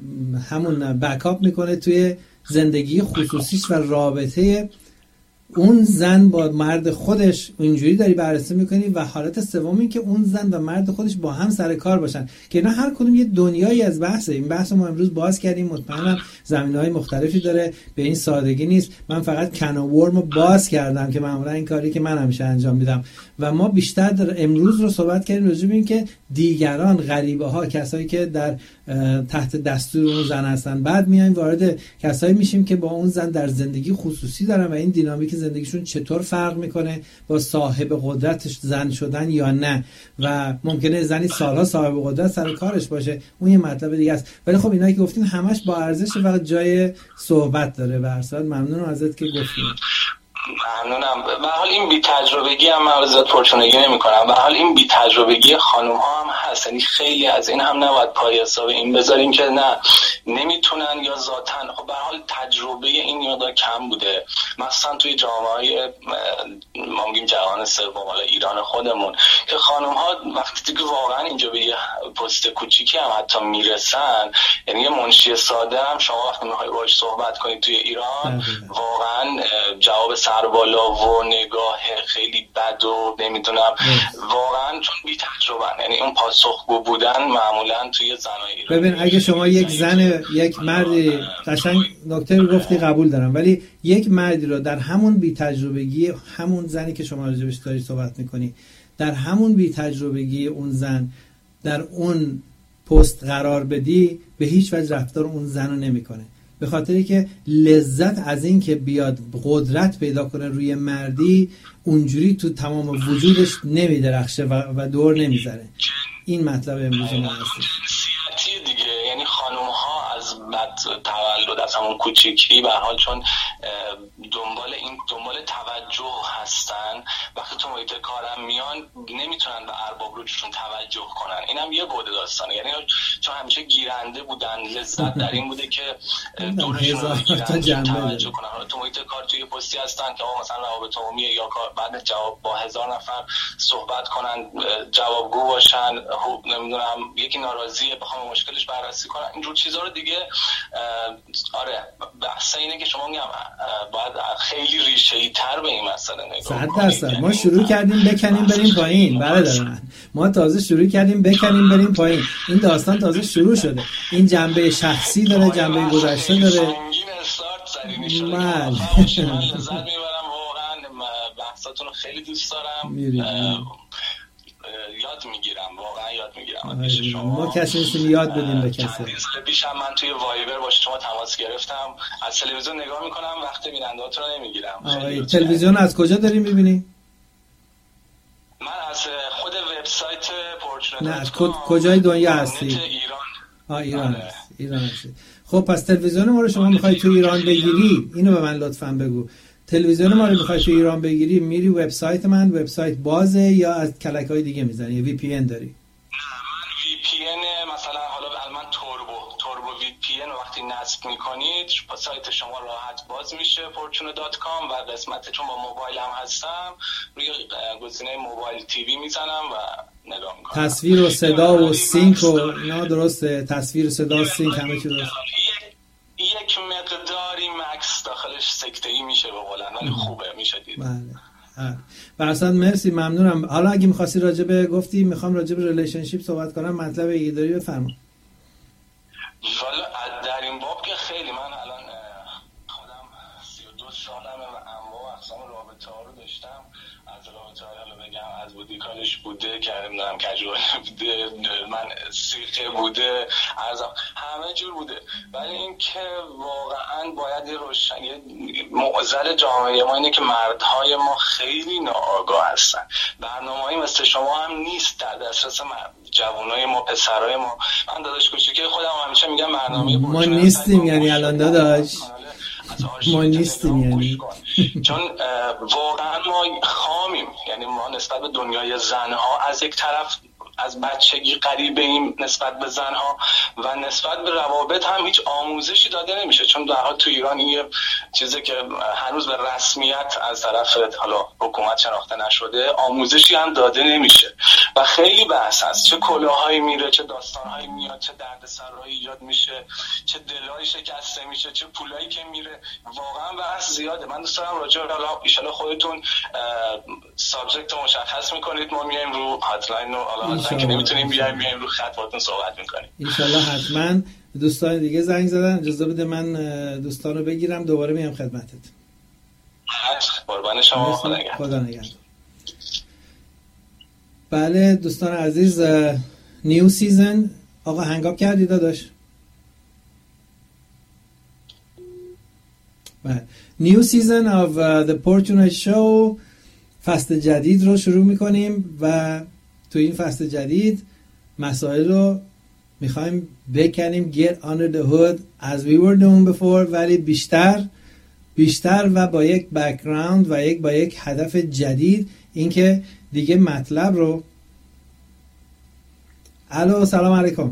همون بکاپ میکنه توی زندگی خصوصیش و رابطه اون زن با مرد خودش اینجوری داری بررسی میکنی، و حالت سومی که اون زن و مرد خودش با هم سر کار باشن، که اینا هر کدوم یه دنیایی از بحثه. این بحث ما امروز باز کردیم، مطمئنم زمینه‌های مختلفی داره، به این سادگی نیست. من فقط کن و ورم رو باز کردم که معمولا این کاری که من همیشه انجام میدم، و ما بیشتر در امروز رو صحبت کردیم راجع به این که دیگران، غریبه ها، کسایی که در تحت دستور اون زن هستن، بعد میایم وارد کسایی میشیم که با اون زن در زندگی خصوصی دارن و این دینامیک زندگیشون چطور فرق میکنه با صاحب قدرتش زن شدن یا نه، و ممکنه زنی سالها صاحب قدرت سر کارش باشه، اون یه مطلب دیگه است. ولی خب اینا که گفتین همش با ارزش و جای صحبت داره. به هر صورت ممنونم ازت که گفتین. ممنونم. به حال این بی تجربگی هم من زیاد پرچونگی نمی‌کنم. به حال این بی تجربگی خانم ها هم هست، یعنی خیلی از این هم نباید پای حساب این بذاریم که نه نمیتونن یا ذاتن. خب به حال تجربه این مقدار کم بوده، مثلا توی جامعه ما میگیم جهان سوم، حالا ایران خودمون، که خانم ها وقتی که واقعا اینجا به یه پست کوچیکی هم حتی میرسن، یعنی یه منشی ساده هم شما وقتی میخوای باهاش صحبت کنید توی ایران، واقعا جواب سربالا و نگاه خیلی بد و نمیدونم، واقعا چون بی تجربه، یعنی اون پاسخگو بودن معمولا توی زنای ایران. ببین اگه شما یک زن، یک مردی، قشنگ نکته رو گفتی قبول دارم، ولی یک مردی رو در همون بی تجربگی همون زنی که شما راجبش داری صحبت میکنی، در همون بی تجربگی اون زن در اون پست قرار بدی، به هیچ وجه رفتار اون زن رو نمیکنه، به خاطری که لذت از این که بیاد قدرت پیدا کنه روی مردی اونجوری تو تمام وجودش نمیدرخشه و, و دور نمیذاره. این مطلب امروز ما هست. جنسیتی دیگه، یعنی خانم ها از بعد تولد از همون کوچیکی به حال چون دنبال این دنبال توجه هستن، وقتی تو محیط کارم میان نمیتونن به ارباب روششون توجه کنن. اینم یه بعد داستانه، یعنی چون همیشه گیرنده بودن، لذت در این بوده که دورشون گیرنده توجه کنن. حالا تو محیط کار توی پستی هستن که آقا مثلا روابط عمومیه یا کار، بعد جواب با هزار نفر صحبت کنن، جوابگو باشن، نمیدونم یکی ناراضیه بخوام مشکلش بررسی کنن، اینجور چیزا رو دیگه آره بحث اینه که شما میگم باید خیلی ریشه‌ای تر به این مسئله نگاه کنیم. صد درصد ما شروع کردیم بکنیم بریم پایین. برادر من، ما تازه شروع کردیم بکنیم بریم پایین. این داستان تازه شروع شده. این جنبه شخصی داره، جنبه گذشته داره. من لذت میبرم واقعا، بحثات کاراتون رو خیلی دوست دارم. یاد میگیرم، واقعا یاد میگیرم پیش شما. ما کسی نیستیم یاد بدیم به کسی. چندین سال پیشم من توی وایبر با شما تماس گرفتم، از تلویزیون نگاه میکنم، وقت بیننده‌هاتون رو نمیگیرم. تلویزیون از کجا داریم میبینی؟ من از خود وبسایت پورچنت نه از کجای دنیا هستی؟ ایران. آه ایران هست. ایران هستی. خب پس تلویزیون ما رو شما میخوای تو ایران بگیری، اینو به من لطفاً بگو. تلویزیون ما رو میخوای تو ایران بگیری، میری وبسایت من، وبسایت بازه یا از کلک‌های دیگه میزنی یا وی پی ان داری؟ نه من وی پی ان مثلا حالا من توربو توربو وی پی ان وقتی نصب میکنید سایت شما راحت باز میشه پورچونو دات کام و قسمت چون با موبایلم هستم روی گزینه موبایل تیوی میزنم و نگاه میکنم. تصویر و صدا و سینک و اینا درسته؟ تصویر و صدا و سینک همه چی درسته؟ یک مقداری مکس داخلش سکته‌ای میشه به قولن ولی خوبه میشه دید. بله. براساس مرسی ممنونم. حالا اگه می‌خواستی راجع به گفتی میخوام راجع به ریلیشنشیپ صحبت کنم، مطلب اگه داری بفرما. والا در این باب که خیلی من الان خودم سی و دو سالمه و انواع اقسام رابطه ها رو داشتم. از رابطه های حالا بگم از بودیکالش بوده که نمیدونم کجوال بوده، من سیخه بوده، از همه جور بوده. ولی این که واقعا باید روشن معضل جامعه ما اینه که مردهای ما خیلی ناآگاه هستن. برنامه‌ای مثل شما هم نیست در دسترس جوانای ما، پسرای ما. من داداش کوچیکه خودم همیشه میگم برنامه ما نیستیم، یعنی الان داداش ما نیستیم یعنی چون واقعا ما خامیم، یعنی ما نسبت به دنیای زنها از یک طرف از بچگی قریبه ایم نسبت به زنها و نسبت به روابط هم هیچ آموزشی داده نمیشه، چون در حال تو ایران این یه چیزی که هنوز به رسمیت از طرف حالا حکومت شناخته نشده، آموزشی هم داده نمیشه و خیلی بحث هست. چه کلاهایی میره، چه داستانهایی میاد، چه دردسرایی ایجاد میشه، چه دلایی شکسته میشه، چه پولایی که میره. واقعا بحث زیاده. من دوست دارم راجع به حالا ان شاءالله خودتون سابجکت رو مشخص میکنید، ما میایم رو هاتلاین رو حالا که نمیتونیم بیایم بیایم رو خط باهاتون صحبت میکنیم ان شاء الله. حتما دوستان دیگه زنگ زدن، اجازه بده من دوستان رو بگیرم دوباره میام خدمتت. قربان شما، خدا نگهدار. خدا نگهدار. بله دوستان عزیز، نیو سیزن آقا هنگاب کردی داداش؟ بله نیو سیزن of uh, the Portune Show، فصل جدید رو شروع میکنیم و تو این فصل جدید مسائل رو میخوایم بکنیم get under the hood as we were doing before، ولی بیشتر بیشتر و با یک بک‌گراند و یک با یک هدف جدید، اینکه دیگه مطلب رو. الو سلام علیکم.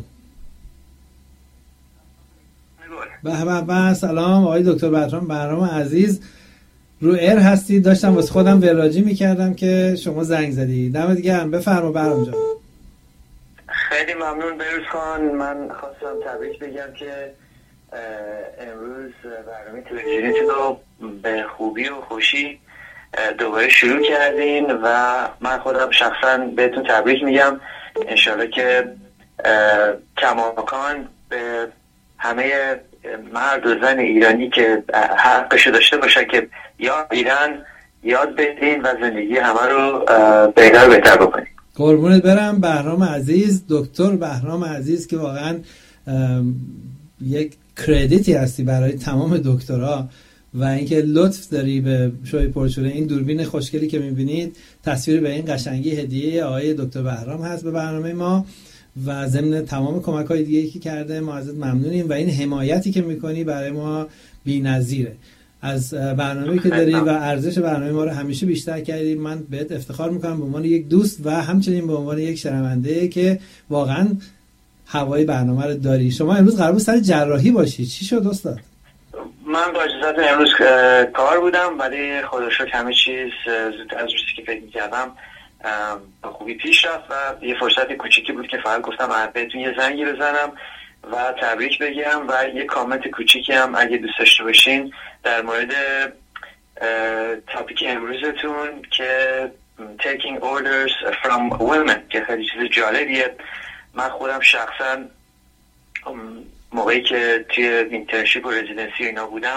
به به به سلام آقای دکتر بهرام بهرام عزیز، رو ایر هستی. داشتم واسه خودم وراجی میکردم که شما زنگ زدی. دمت گرم، بفرما بهرام جان. خیلی ممنون بروز خان. من خواستم تبریک بگم که امروز برنامه تلویزیونیتون رو به خوبی و خوشی دوباره شروع کردین و من خودم شخصا بهتون تبریک میگم. انشالله که کماکان به همه مرد و زن ایرانی که حقشو داشته باشن که یاد ایران یاد بدین و زندگی همه رو بهتر بهتر بکنین. قربونت برم بهرام عزیز، دکتر بهرام عزیز که واقعا یک کردیتی هستی برای تمام دکترها و اینکه لطف داری به شوی پرچونه. این دوربین خوشگلی که میبینید تصویر به این قشنگی هدیه آقای دکتر بهرام هست به برنامه ما و ضمن تمام کمک‌های دیگه‌ای که کرده ما ازت ممنونیم و این حمایتی که میکنی برای ما بی‌نظیره. از برنامه‌ای که داری و ارزش برنامه ما رو همیشه بیشتر کردی. من بهت افتخار میکنم به عنوان یک دوست و همچنین به عنوان یک شنونده که واقعا هوای برنامه رو داری. شما امروز قرار بود سر جراحی باشی، چی شد استاد؟ من با اجازهتون امروز کار بودم ولی خدا رو شکر همه چیز زودتر از روزی که فکر می‌کردم به خوبی پیش رفت و یه فرصت کوچیکی بود که فقط گفتم بهتون یه زنگی بزنم و تبریک بگم و یه کامنت کوچیکی هم اگه دوست داشته باشین در مورد تاپیک امروزتون که taking orders from women که خیلی چیز جالبیه. من خودم شخصا موقعی که توی اینترنشیپ و رزیدنسی اینا بودم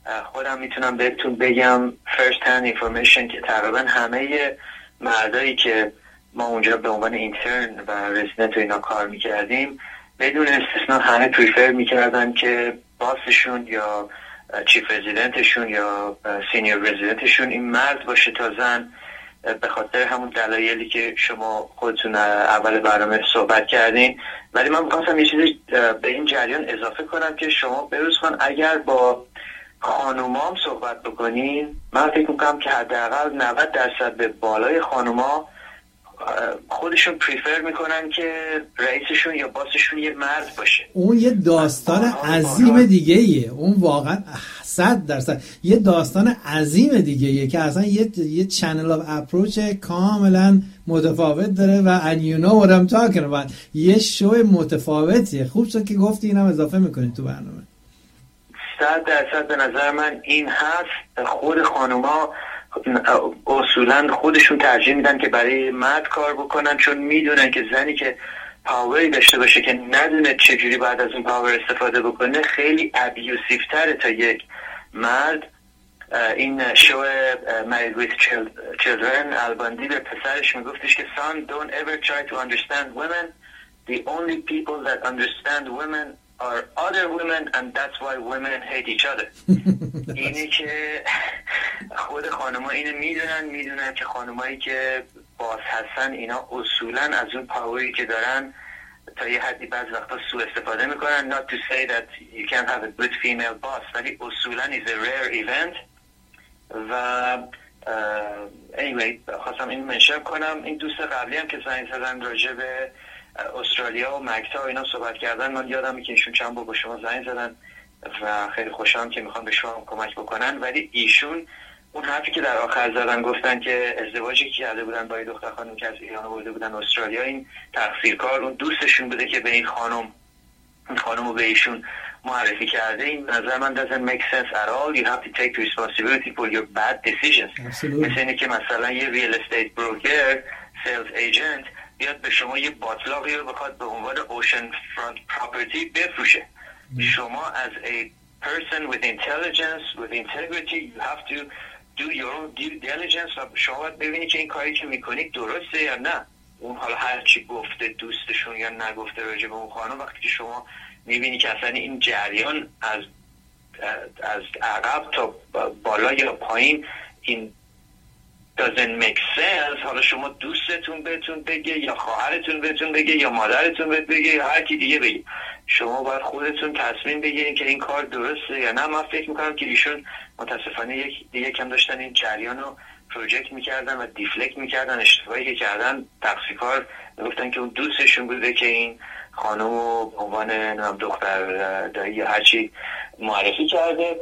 خودم میتونم بهتون بگم first hand information که تقریبا همه مردایی که ما اونجا به عنوان اینترن و رزیدنت و اینا کار میکردیم بدون استثنا همه پریفر میکردن که باسشون یا چیف رزیدنتشون یا سینیور رزیدنتشون این مرد باشه تا زن، به خاطر همون دلایلی که شما خودتون اول برنامه صحبت کردین. ولی من می‌خواستم یه چیزی به این جریان اضافه کنم که شما بروز کن اگر با خانومام صحبت بکنین، من فکر میکنم که حداقل نود درصد به بالای خانوما خودشون پریفر میکنن که رئیسشون یا باسشون یه مرد باشه. اون یه داستان عظیم دیگه ایه، اون واقعا صد درصد یه داستان عظیم دیگه ایه که اصلا یه یه چنل آف اپروچ کاملا متفاوت داره و and you know what I'm talking about. یه شو متفاوتیه. خوب شد که گفتی اینم اضافه میکنید تو برنامه. صد درصد به نظر من این هست. خود خانوما اصولا خودشون ترجیح میدن که برای مرد کار بکنن، چون میدونن که زنی که پاوری داشته باشه که ندونه چجوری بعد از اون پاور استفاده بکنه خیلی ابیوسیو تره تا یک مرد. این شو Married with Children الباندی به پسرش میگفتش که son don't ever try to understand women, the only people that understand women are other women and that's why women hate each other. اینه که خود خانم‌ها اینو میدونن میدونن که خانمایی که باس هستن اینا اصولا از اون پاوری که دارن تا یه حدی بعض وقتا سوء استفاده میکنن. not to say that you can't have a good female boss ولی اصولا is a rare event. و anyway خواستم این منشن کنم. این دوست قبلی هم که زنگ زدن راجع به استرالیا و مکتا و اینا صحبت کردن، من یادم که ایشون چند بار با شما زنگ زدن و خیلی خوشحالم که میخوان به شما کمک بکنن. ولی ایشون اون حرفی که در آخر زدن گفتن که ازدواجی که کرده بودن با این دختر خانم که از ایران آورده بودن استرالیا، این تقصیرکار اون دوستشون بوده که به این خانم این خانم رو به ایشون معرفی کرده. این نظر من doesn't make sense at all. You have to take responsibility for your bad decisions. مثل اینه که مثلا یه real estate broker, sales agent بیاد به شما یه باطلاقی رو بخواد به عنوان ocean front property بفروشه. شما as a person with intelligence, with integrity, you have to do your own due diligence و شما باید ببینی که این کاری که میکنید درسته یا نه. اون حالا هر چی گفته دوستشون یا نگفته راجع به اون خانم، وقتی که شما میبینی که اصلا این جریان از از عقب تا بالا یا پایین این doesn't make sense، حالا شما دوستتون بهتون بگه یا خواهرتون بهتون بگه یا مادرتون بهت بگه یا هر کی دیگه بگه، شما باید خودتون تصمیم بگیرین که این کار درسته یا نه. من فکر میکنم که ایشون متاسفانه یک دیگه کم داشتن این جریان رو پروژکت میکردن و دیفلکت میکردن، اشتباهی که کردن تقصیرکار گفتن که اون دوستشون بوده که این خانم رو به عنوان دختر دایی یا هرچی معرفی کرده.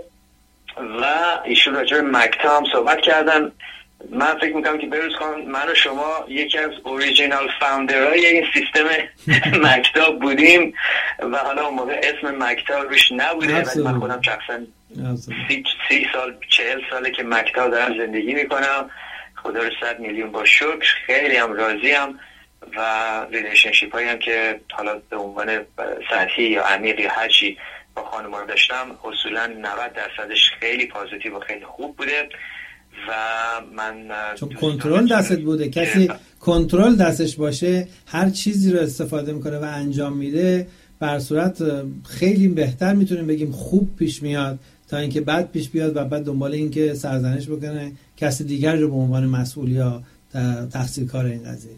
و ایشون راجع به مکتا هم صحبت کردن. من فکر میکنم که بروز خان من و شما یکی از اوریجینال فاوندرهای این سیستم مکتا بودیم و حالا اون موقع اسم مکتا روش نبوده، ولی من خودم شخصا سی, سی سال چهل ساله که مکتا دارم زندگی میکنم. خدا رو صد میلیون با شکر خیلی هم راضیم و ریلیشنشیپ هایی هم که حالا به عنوان سطحی یا عمیق یا هرچی با خانم رو داشتم اصولا نود درصدش خیلی پازیتیو و خیلی خوب بوده. و من چون کنترل دستت بوده، کسی کنترل دستش باشه هر چیزی رو استفاده میکنه و انجام میده، بر صورت خیلی بهتر میتونیم بگیم خوب پیش میاد تا اینکه بد پیش بیاد و بعد دنبال این که سرزنش بکنه کسی دیگر رو به عنوان مسئول یا تقصیرکار این قضیه.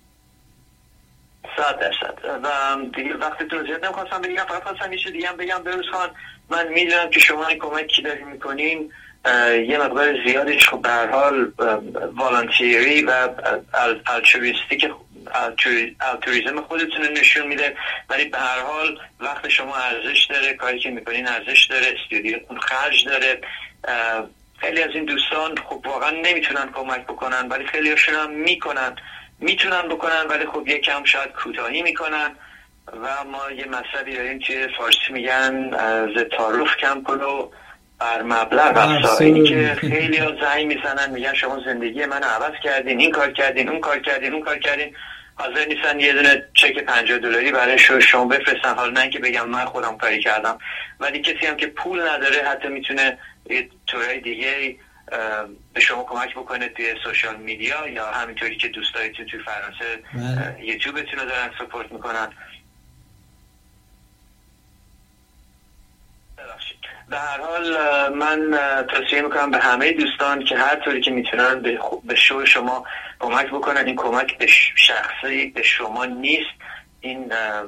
صد درصد. و دیگه وقتتون زیاد نمیخواستم بگم، فقط خواستم یه چیز دیگه هم بگم بروز خان. من میدونم که شما این کمکی داری میکنین یه مقدار زیادش خب به هر حال والانتیری و الترویستیک الترویزم خودتون نشون میده، ولی به هر حال وقت شما ارزش داره، کاری که میکنین ارزش داره، استودیوتون خرج داره. خیلی از این دوستان خب واقعا نمیتونن کمک بکنن ولی خیلی هاشون هم میکنن، میتونن بکنن ولی خب یکم شاید کوتاهی میکنن. و ما یه مسئله داریم که فارسی میگن ز تعارف کم کنو بر مبلغ افزا. اینی که خیلی ها زنگ میزنن میگن شما زندگی من عوض کردین، این کار کردین، اون کار کردین، اون کار کردین. حاضر نیستن یه دونه چک پنجاه دلاری برای شما بفرستن، حالا نه اینکه بگم من خودم کاری کردم، ولی کسی هم که پول نداره حتی میتونه یه طورای دیگه به شما کمک بکنه توی سوشال میدیا، یا همینطوری که دوستایتون توی فرانسه یوتیوبتون رو دارن سپورت میکنن. به هر حال من توصیه میکنم به همه دوستان که هر طوری که میتونن به, به شو شما کمک بکنن. این کمک به شخصی به شما نیست، این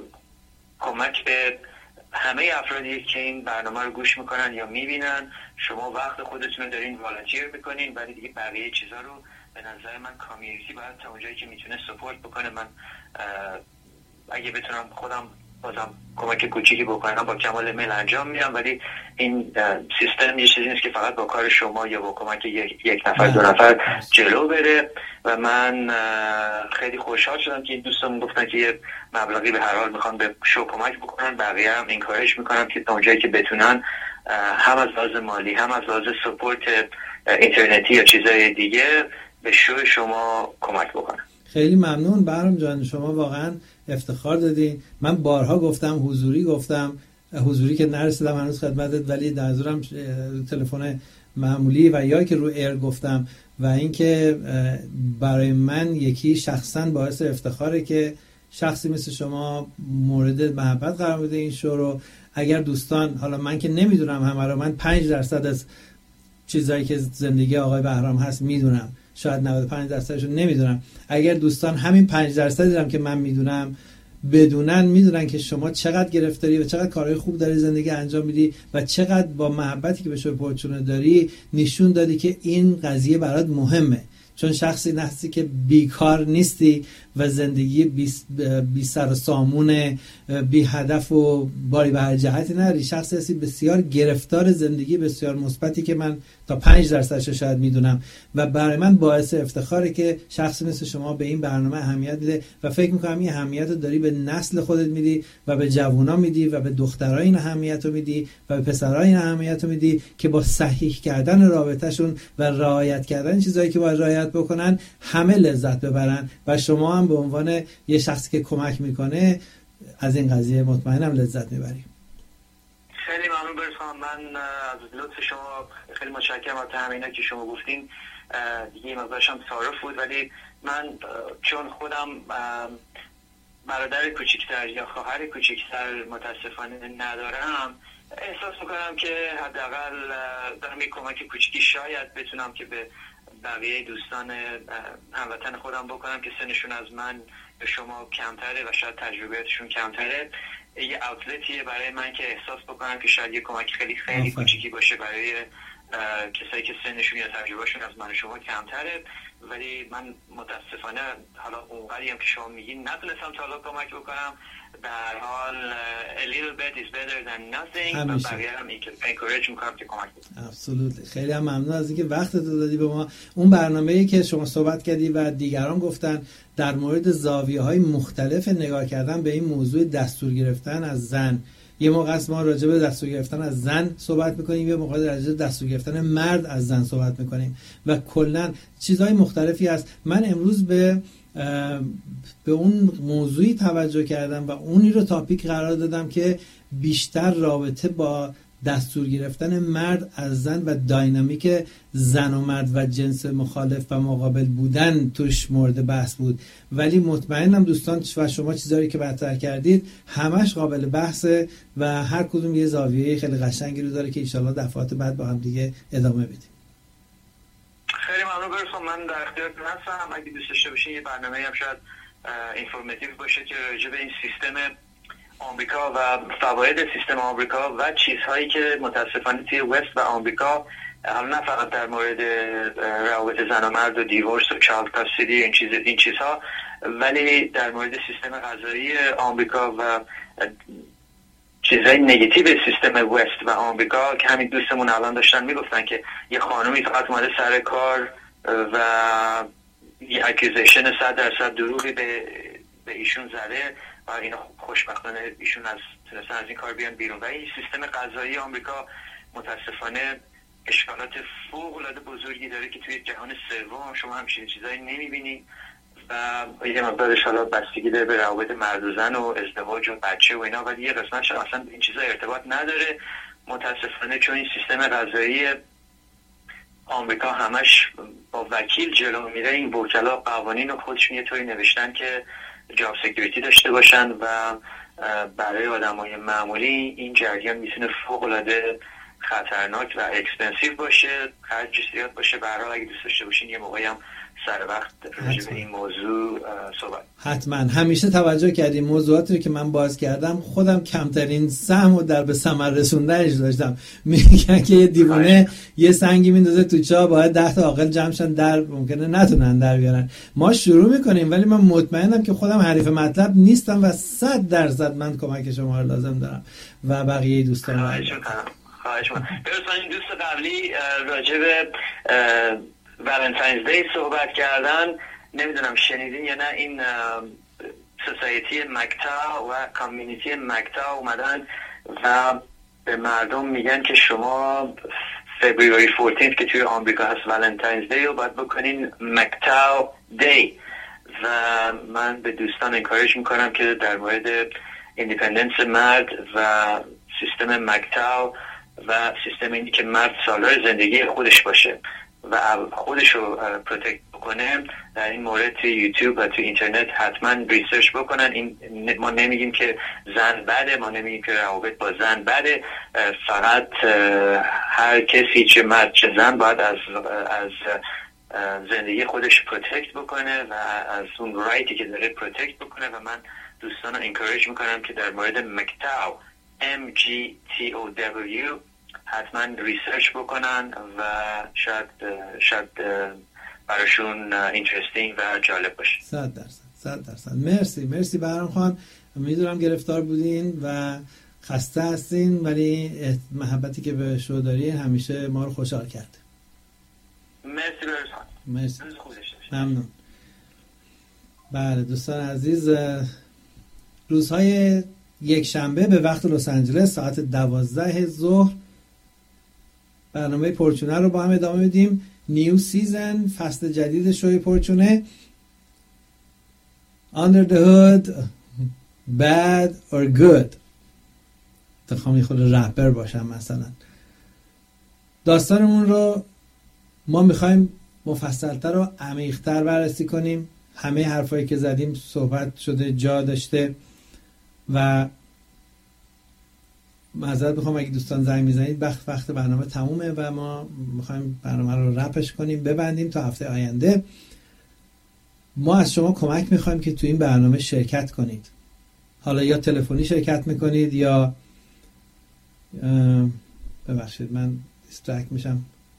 کمک به همه افرادی که این برنامه رو گوش میکنن یا میبینن. شما وقت خودتون رو دارین والنتیر میکنین، ولی دیگه بقیه چیزا رو به نظر من کامیونیتی باید تا اونجایی که میتونه سپورت بکنه. من اگه بتونم خودم بازم کمک کوچیکی بکنم با کمال میل انجام میدم، ولی این سیستم یه چیزی نیست که فقط با کار شما یا با کمک یک, یک نفر دو نفر جلو بره. و من خیلی خوشحال شدم که این دوستان گفتن که یه مبلغی به هر حال میخوان به شو کمک بکنن. بقیه هم انکارج میکنم که تا اونجایی که بتونن هم از لحاظ مالی هم از لحاظ سپورت اینترنتی یا چیزای دیگه به شو شما کمک بکنن. خیلی ممنون بهرام جان، شما واقعا افتخار دادین. من بارها گفتم، حضوری گفتم، حضوری که نرسیدم هنوز خدمتت، ولی در حضورم تلفن معمولی و یا که رو ایر گفتم. و اینکه برای من یکی شخصا باعث افتخاره که شخصی مثل شما مورد محبت قرار بده این شو رو. اگر دوستان، حالا من که نمیدونم همه رو، من پنج درصد از چیزایی که زندگی آقای بهرام هست میدونم، شاید نود و پنج درصدشو نمیدونم. اگر دوستان همین پنج درصدی هم که من میدونم بدونن، میدونن که شما چقدر گرفتاری و چقدر کارهای خوب داری زندگی انجام میدی و چقدر با محبتی که به شو پورچونه داری نشون دادی که این قضیه برات مهمه. چون شخصی هستی که بیکار نیستی و زندگی بی, بی سر و سامون، بی هدف و باری به هر جهتی نداری. شخصی هستی بسیار گرفتار زندگی، بسیار مثبتی که من تا پنج درصدش شاید میدونم و برای من باعث افتخاره که شخصی مثل شما به این برنامه اهمیت میده و فکر میکنم این اهمیت رو داری به نسل خودت میدی و به جوونا میدی و به دخترها این اهمیت رو میدی و به پسرها این اهمیت رو میدی که با صحیح کردن رابطهشون و رعایت کردن چیزایی که باید رعایت بکنن همه لذت ببرن و شما هم به عنوان یه شخصی که کمک میکنه از این قضیه مطمئنم لذت میبریم. خیلی ممنون برسان. من از لطف شما خیلی متشکرم از همینا که شما گفتین. دیگه مقدارشم تعارف بود، ولی من چون خودم برادر کوچکتر یا خواهر کوچکتر متاسفانه ندارم، احساس میکنم که حداقل دارم یک کمک کوچیکی شاید بتونم که به بقیه دوستان هموطن خودم بکنم که سنشون از من به شما کمتره و شاید تجربیاتشون کمتره. یه اوتلتیه برای من که احساس بکنم که شاید یه کمک خیلی خیلی کوچیکی باشه برای کسایی که سنشون یا تجربهشون از من و شما کمتره. ولی من متاسفانه حالا اونقدری هم که شما میگین نتونستم تا حالا کمک بکنم. به هر حال a little bit is better than nothing و بقیه هم encourage میکنم که کمک بکنم. absolutely. خیلی هم ممنون از اینکه وقتت رو دادی به ما. اون برنامه‌ای که شما صحبت کردی و دیگران گفتن در مورد زاویه‌های مختلف نگاه کردن به این موضوع دستور گرفتن از زن، یه موقع است ما راجع به دستور گرفتن از زن صحبت میکنیم، یه موقع راجع به دستور گرفتن مرد از زن صحبت میکنیم و کلا چیزهای مختلفی هست. من امروز به به اون موضوعی توجه کردم و اونی رو تاپیک قرار دادم که بیشتر رابطه با دستور گرفتن مرد از زن و داینامیک زن و مرد و جنس مخالف و مقابل بودن توش مورد بحث بود. ولی مطمئنم دوستان و شما چیزایی که مطرح کردید همش قابل بحثه و هر کدوم یه زاویه خیلی قشنگی رو داره که انشالله دفعات بعد با هم دیگه ادامه بدیم. خیلی ممنون برسون. من در اختیارتون هستم. اگه دوست داشته باشین یه برنامه‌ای هم شاید اینفورماتیو باشه که راجع به این سیستم آمریکا و فواید سیستم آمریکا و چیزهایی که متاسفانه توی وست و آمریکا، حالا نه فقط در مورد روابط زن و مرد و دیورس و چایلد کاستدی این چیز این چیزها، ولی در مورد سیستم قضایی آمریکا و چیزهای نگاتیو سیستم وست و آمریکا که همین دوستمون الان داشتن میگفتن که یه خانومی فقط اومده سر کار و یه اکیوزیشن صد درصد دروغی به به ایشون زده و اینا خوشبختانه ایشون از تونستن از این کار بیان بیرون. و این سیستم قضایی آمریکا متاسفانه اشکالات فوق العاده بزرگی داره که توی جهان سوم شما همچین چیزایی نمیبینید و یه مقدارش حالا بستگی داره به روابط مرد و زن و ازدواج و بچه و اینا، ولی یه قسمتش اصلا این چیزا ارتباط نداره متاسفانه، چون این سیستم قضایی آمریکا همش با وکیل جلو میره. این وکلا قوانین رو خودشون یه طوری نوشتن که جاب سکیوریتی داشته باشن و برای آدمای معمولی این جریان میتونه فوق العاده خطرناک و اکسپنسیو باشه، خرج زیاد باشه. به هر حال اگه دوست داشته باشین یه موقعی هم سر وقت راجع به این موضوع صحبت. حتما. همیشه توجه کردیم موضوعاتی رو که من باز کردم خودم کمترین سهم رو در به ثمر رسوندنش داشتم. میگن که یه دیوونه یه سنگی میندازه تو چاه، باید ده تا عاقل جمعشن در ممکنه نتونن در بیارن. ما شروع میکنیم ولی من مطمئنم که خودم حریف مطلب نیستم و صد درصد من کمک شما رو لازم دارم و بقیه دوستان. خواهش میکنم. خواهش میکنم. برسان این دوست قبلی راجع به ولنتاینز دی صحبت کردن، نمیدونم شنیدین یا نه، این سوسایتی مکتا و کامیونیتی مکتا اومدن و به مردم میگن که شما فبروری چهارده که توی آمریکا هست ولنتاینز دی رو باید بکنین مکتا دی. و من به دوستان انکارج میکنم که در مورد ایندیپندنس مرد و سیستم مکتا و سیستم اینی که مرد سالار زندگی خودش باشه و خودش رو پروتکت بکنه، در این مورد توی یوتیوب و توی اینترنت حتما ریسرچ بکنن. این ما نمیگیم که زن بده، ما نمیگیم که روابط با زن بده، فقط هر کسی چه مرد چه زن باید از از زندگی خودش پروتکت بکنه و از اون رایتی که داره پروتکت بکنه. و من دوستان رو انکارج میکنم که در مورد مکتاو ام جی تی او دبلیو حتما ریسرچ بکنن و شاید شاید براشون اینترستینگ و جالب باشه. صد درصد صد درصد. مرسی مرسی بهرام خان. میدونم گرفتار بودین و خسته هستین ولی محبتی که به شو دارین همیشه ما رو خوشحال کرده. مرسی برسان. مرسی. ممنون. بله دوستان عزیز، روزهای یک شنبه به وقت لس آنجلس ساعت دوازده ظهر برنامه پرچونه رو با هم ادامه میدیم. نیو سیزن، فصل جدید شوی پرچونه. Under the hood bad or good. تخوامی خود رپر باشم مثلا. داستانمون رو ما میخوایم مفصلتر و عمیق‌تر بررسی کنیم. همه حرفایی که زدیم صحبت شده، جا داشته و معذرت میخوام اگه دوستان زنگ میزنید، وقت وقت برنامه تمومه و ما میخوایم برنامه رو رپش کنیم ببندیم تا هفته آینده. ما از شما کمک میخوایم که تو این برنامه شرکت کنید. حالا یا تلفنی شرکت میکنید یا ببخشید من دیسترکت میشم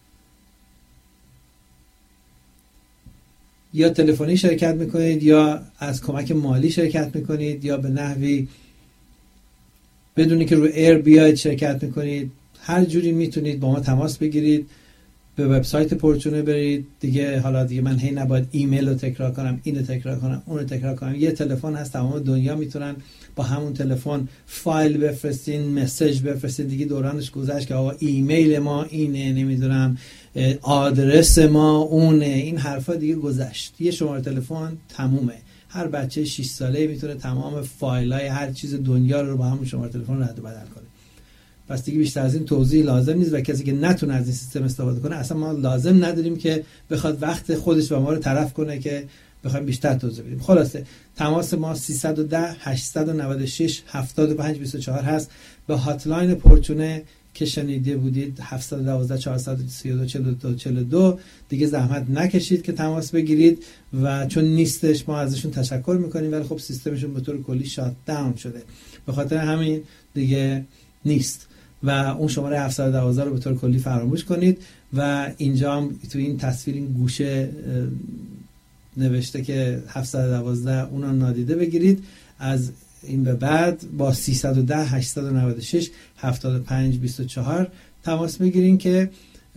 یا تلفنی شرکت میکنید یا از کمک مالی شرکت میکنید یا به نحوی بدونی که رو ایر بیاید شرکت میکنید. هر جوری میتونید با ما تماس بگیرید. به وبسایت پرچونه برید. دیگه حالا دیگه من هی نباید ایمیل رو تکرار کنم، اینو تکرار کنم، اونو تکرار کنم. یه تلفن هست تمام دنیا میتونن با همون تلفن فایل بفرستین، مسیج بفرستین. دیگه دورانش گذشت که آقا ایمیل ما اینه، نمیدونم آدرس ما اونه، این حرفا دیگه گذشت. یه شماره تلفن تمومه. هر بچه شش ساله میتونه تمام فایلای هر چیز دنیا رو با همون شماره تلفن رد و بدل کنه. پس دیگه بیشتر از این توضیح لازم نیست و کسی که نتونه از این سیستم استفاده کنه اصلا ما لازم نداریم که بخواد وقت خودش و ما رو طرف کنه که بخوایم بیشتر توضیح بدیم. خلاصه تماس ما سیصد و ده هشتصد و نود و شش هفتاد و پنج بیست و چهار هست. به هاتلاین پرچونه که شنیده بودید هفتصد و دوازده چهارصد و سی و دو چهل و دو چهل و دو دیگه زحمت نکشید که تماس بگیرید و چون نیستش ما ازشون تشکر میکنیم ولی خب سیستمشون به طور کلی شات داون شده، به خاطر همین دیگه نیست و اون شماره هفتصد و دوازده رو به طور کلی فراموش کنید. و اینجا هم تو این تصویر این گوشه نوشته که هفتصد و دوازده اونو نادیده بگیرید. از این به بعد با سیصد و ده هشتصد و نود و شش هفتاد و پنج بیست و چهار تماس بگیرین که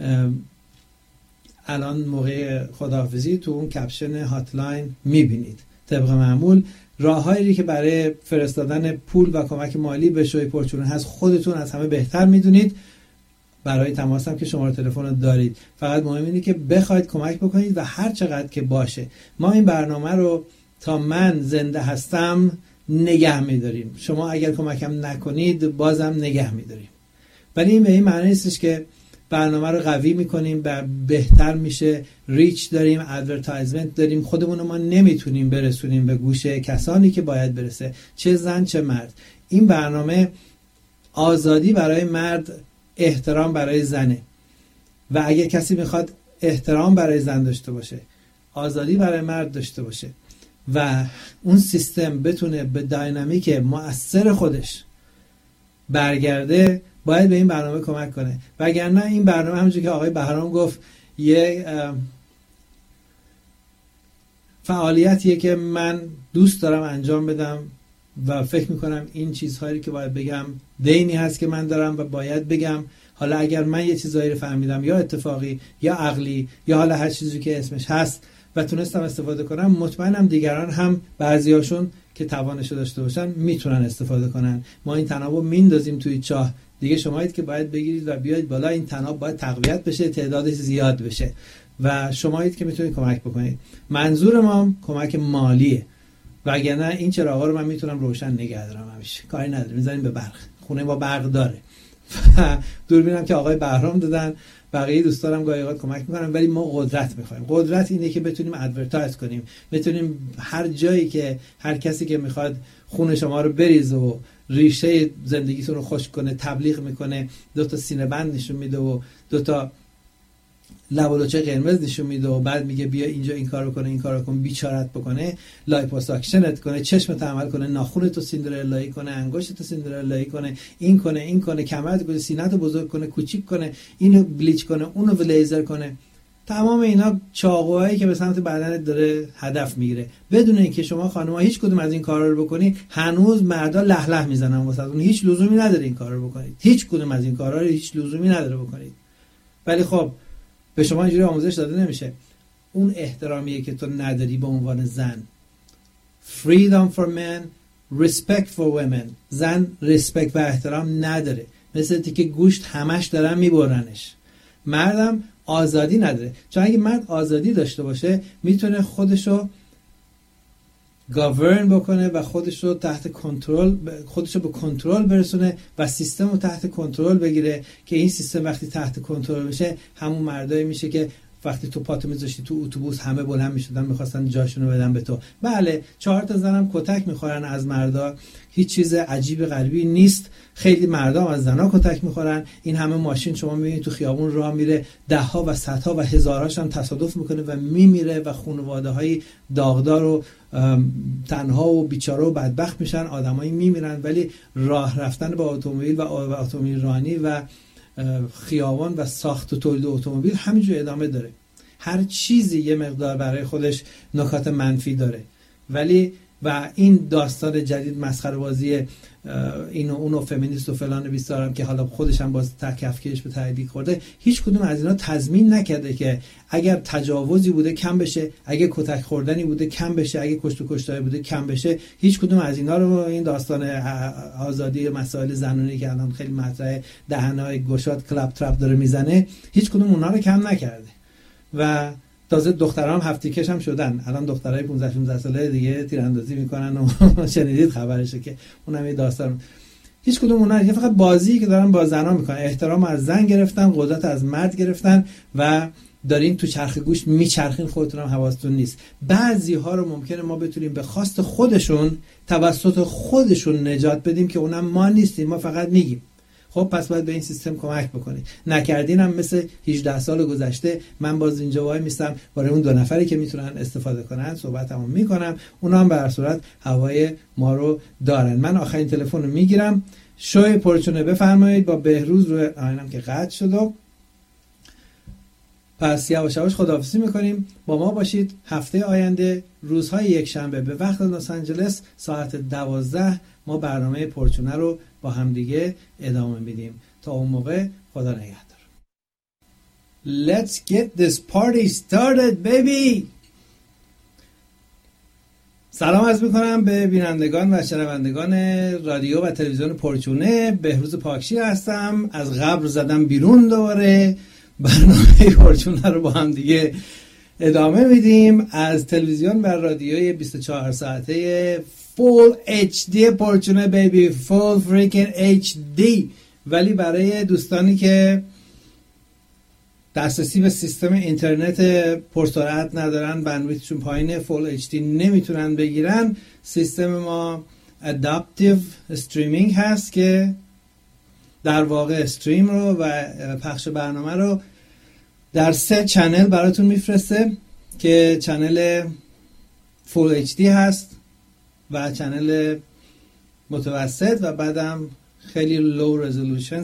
الان موقع خداحافظی تو اون کپشن هاتلاین میبینید. طبق معمول راههایی که برای فرستادن پول و کمک مالی به شوی پرچونه هست خودتون از همه بهتر میدونید. برای تماس هم که شماره تلفن رو دارید. فقط مهم اینه که بخواید کمک بکنید و هر چقدر که باشه. ما این برنامه رو تا من زنده هستم نگه می‌داریم. شما اگر کمکم نکنید بازم نگه می‌داریم. ولی این به این معنی نیستش که برنامه رو قوی می‌کنیم و بهتر میشه، ریچ داریم، ادورتایزمنت داریم، خودمون رو ما نمیتونیم برسونیم به گوش کسانی که باید برسه، چه زن چه مرد. این برنامه آزادی برای مرد، احترام برای زنه و اگه کسی میخواد احترام برای زن داشته باشه، آزادی برای مرد داشته باشه و اون سیستم بتونه به داینامیک مؤثر خودش برگرده، باید به این برنامه کمک کنه. وگرنه این برنامه همونجوری که آقای بهرام گفت یه فعالیتیه که من دوست دارم انجام بدم و فکر میکنم این چیزهایی که باید بگم دینی هست که من دارم و باید بگم. حالا اگر من یه چیزایی رو فهمیدم یا اتفاقی یا عقلی یا حالا هر چیزی که اسمش هست و تونستم استفاده کنم، مطمئنم دیگران هم بعضیاشون که توانش داشته باشن میتونن استفاده کنن. ما این تنابو میندازیم توی چاه، دیگه شمایید که باید بگیرید و بیاید بالا. این تناب باید تقویت بشه، تعدادش زیاد بشه و شمایید که میتونید کمک بکنید. منظور ما کمک مالیه، وگرنه این چراغا رو من میتونم روشن نگه دارم همیشه، کاری نداره، میذاریم به برق. خونه ما برق داره و دوربینم که آقای بهرام دادن، بقیه دوستانم گاهی اوقات کمک میکنن، ولی ما قدرت میخوایم. قدرت اینه که بتونیم ادورتایز کنیم، بتونیم هر جایی که هر کسی که میخواد خون شما رو بریزه و ریشه زندگیتون رو خشک کنه تبلیغ میکنه، دو تا سینه بند نشون میده و دو تا لب و لوچه قرمز نشون میده و بعد میگه بیا اینجا این کارو کنه این کارو کن، بیچارت بکنه، لایپوساکشنت کنه، چشمت عمل کنه، ناخونتو سیندرلایی کنه، انگشتتو سیندرلایی کنه، این کنه این کنه، کمرت کنه، سینه‌تو بزرگ کنه، کوچیک کنه، اینو بلیچ کنه، اونو لیزر کنه. تمام اینا چاقوهایی که به سمت بدنت داره هدف میگیره. بدون اینکه شما خانم‌ها هیچ کدوم از این کارا رو بکنید، هنوز مردا له له میزنن واسهتون. هیچ لزومی نداره این کارا رو بکنید. هیچ کدوم از این کارا رو هیچ لزومی نداره بکنید. ولی خب به شما اینجوری آموزش داده نمیشه. اون احترامیه که تو نداری به عنوان زن. Freedom for men, respect for women. زن respect و احترام نداره. مثل تیکه گوشت همش دارن میبرنش. مردم آزادی نداره. چون اگه مرد آزادی داشته باشه میتونه خودشو گاورن بکنه و خودشو تحت کنترل، خودشو به کنترل برسونه و سیستم رو تحت کنترل بگیره که این سیستم وقتی تحت کنترل بشه همون مردایی میشه که وقتی تو پاتو میذاشتی تو اتوبوس همه بلند میشدن میخواستن جاشونو بدن به تو. بله چهار تا زنم کتک میخورن از مردا، هیچ چیز عجیب غریبی نیست. خیلی مردا از زنا کتک میخورن. این همه ماشین شما میبینید تو خیابون راه میره، ده ها و صدها و هزاراش هم تصادف میکنه و میمیره و خانواده های داغدار و تنها و بیچاره و بدبخت میشن، آدمایی میمیرن. ولی راه رفتن با اتومبیل و اتومبیل رانی و خیابان و ساخت و تولید اتومبیل همینجور ادامه داره. هر چیزی یه مقدار برای خودش نکات منفی داره. ولی و این داستان جدید مسخره بازی اینو اونو فمینیست و فلان بیستارم که حالا خودش هم باز تکفکیش به تعدیق خورده، هیچ کدوم از اینا تضمین نکرده که اگر تجاوزی بوده کم بشه، اگه کتک خوردنی بوده کم بشه، اگه کشت و کشتاری بوده کم بشه. هیچ کدوم از اینا رو این داستان آزادی مسائل زنانی که الان خیلی مطرحه، دهنای گشاد کلاب ترپ داره میزنه، هیچ کدوم اونا رو کم نکرده. و تازه دخترام هفتیکش هم شدن. الان دخترای پانزده شانزده ساله دیگه تیراندازی میکنن و شنیدید خبرشه که اونم یه داستان. هیچ کدوم اونها که فقط بازی که دارن با زنا میکنن، احترام از زن گرفتن، قدرت از مرد گرفتن و دارین تو چرخ گوشت میچرخین، خودتون هم حواستون نیست. بعضی ها رو ممکنه ما بتونیم به خواست خودشون توسط خودشون نجات بدیم که اونم ما نیستیم، ما فقط میگیم. خب پس باید به این سیستم کمک بکنید. نکردین هم مثل هجده سال گذشته من باز اینجا وای میستم برای اون دو نفری که میتونن استفاده کنن صحبتمو میکنم، اونا هم به هر صورت هوای ما رو دارن. من آخرین تلفن رو میگیرم. شوی پرچونه بفرمایید. با بهروز رو آینم که قطع شد. پس یواش یواش خداحافظی میکنیم. با ما باشید هفته آینده روزهای یک شنبه به وقت لس آنجلس ساعت دوازده ما برنامه پرچونه رو با همدیگه ادامه میدیم. تا اون موقع خدا نگهدار. Let's get this party started baby. سلام عرض میکنم به بینندگان و شنوندگان رادیو و تلویزیون پرچونه. بهروز پاکشی هستم. از قبر زدم بیرون، دوباره برنامه پرچونه رو با هم دیگه ادامه میدیم. از تلویزیون و رادیوی بیست و چهار ساعته فول اچ دی پرچونه بیبی، فول فریکن اچ دی. ولی برای دوستانی که دسترسی به سیستم اینترنت پرسرعت ندارن، بندویتشون پایینه، فول اچ دی نمیتونن بگیرن، سیستم ما اداپتیو استریمینگ هست که در واقع استریم رو و پخش برنامه رو در سه چنل براتون میفرسته که چنل فول اچ دی هست و چنل متوسط و بعدم خیلی لو رزولوشن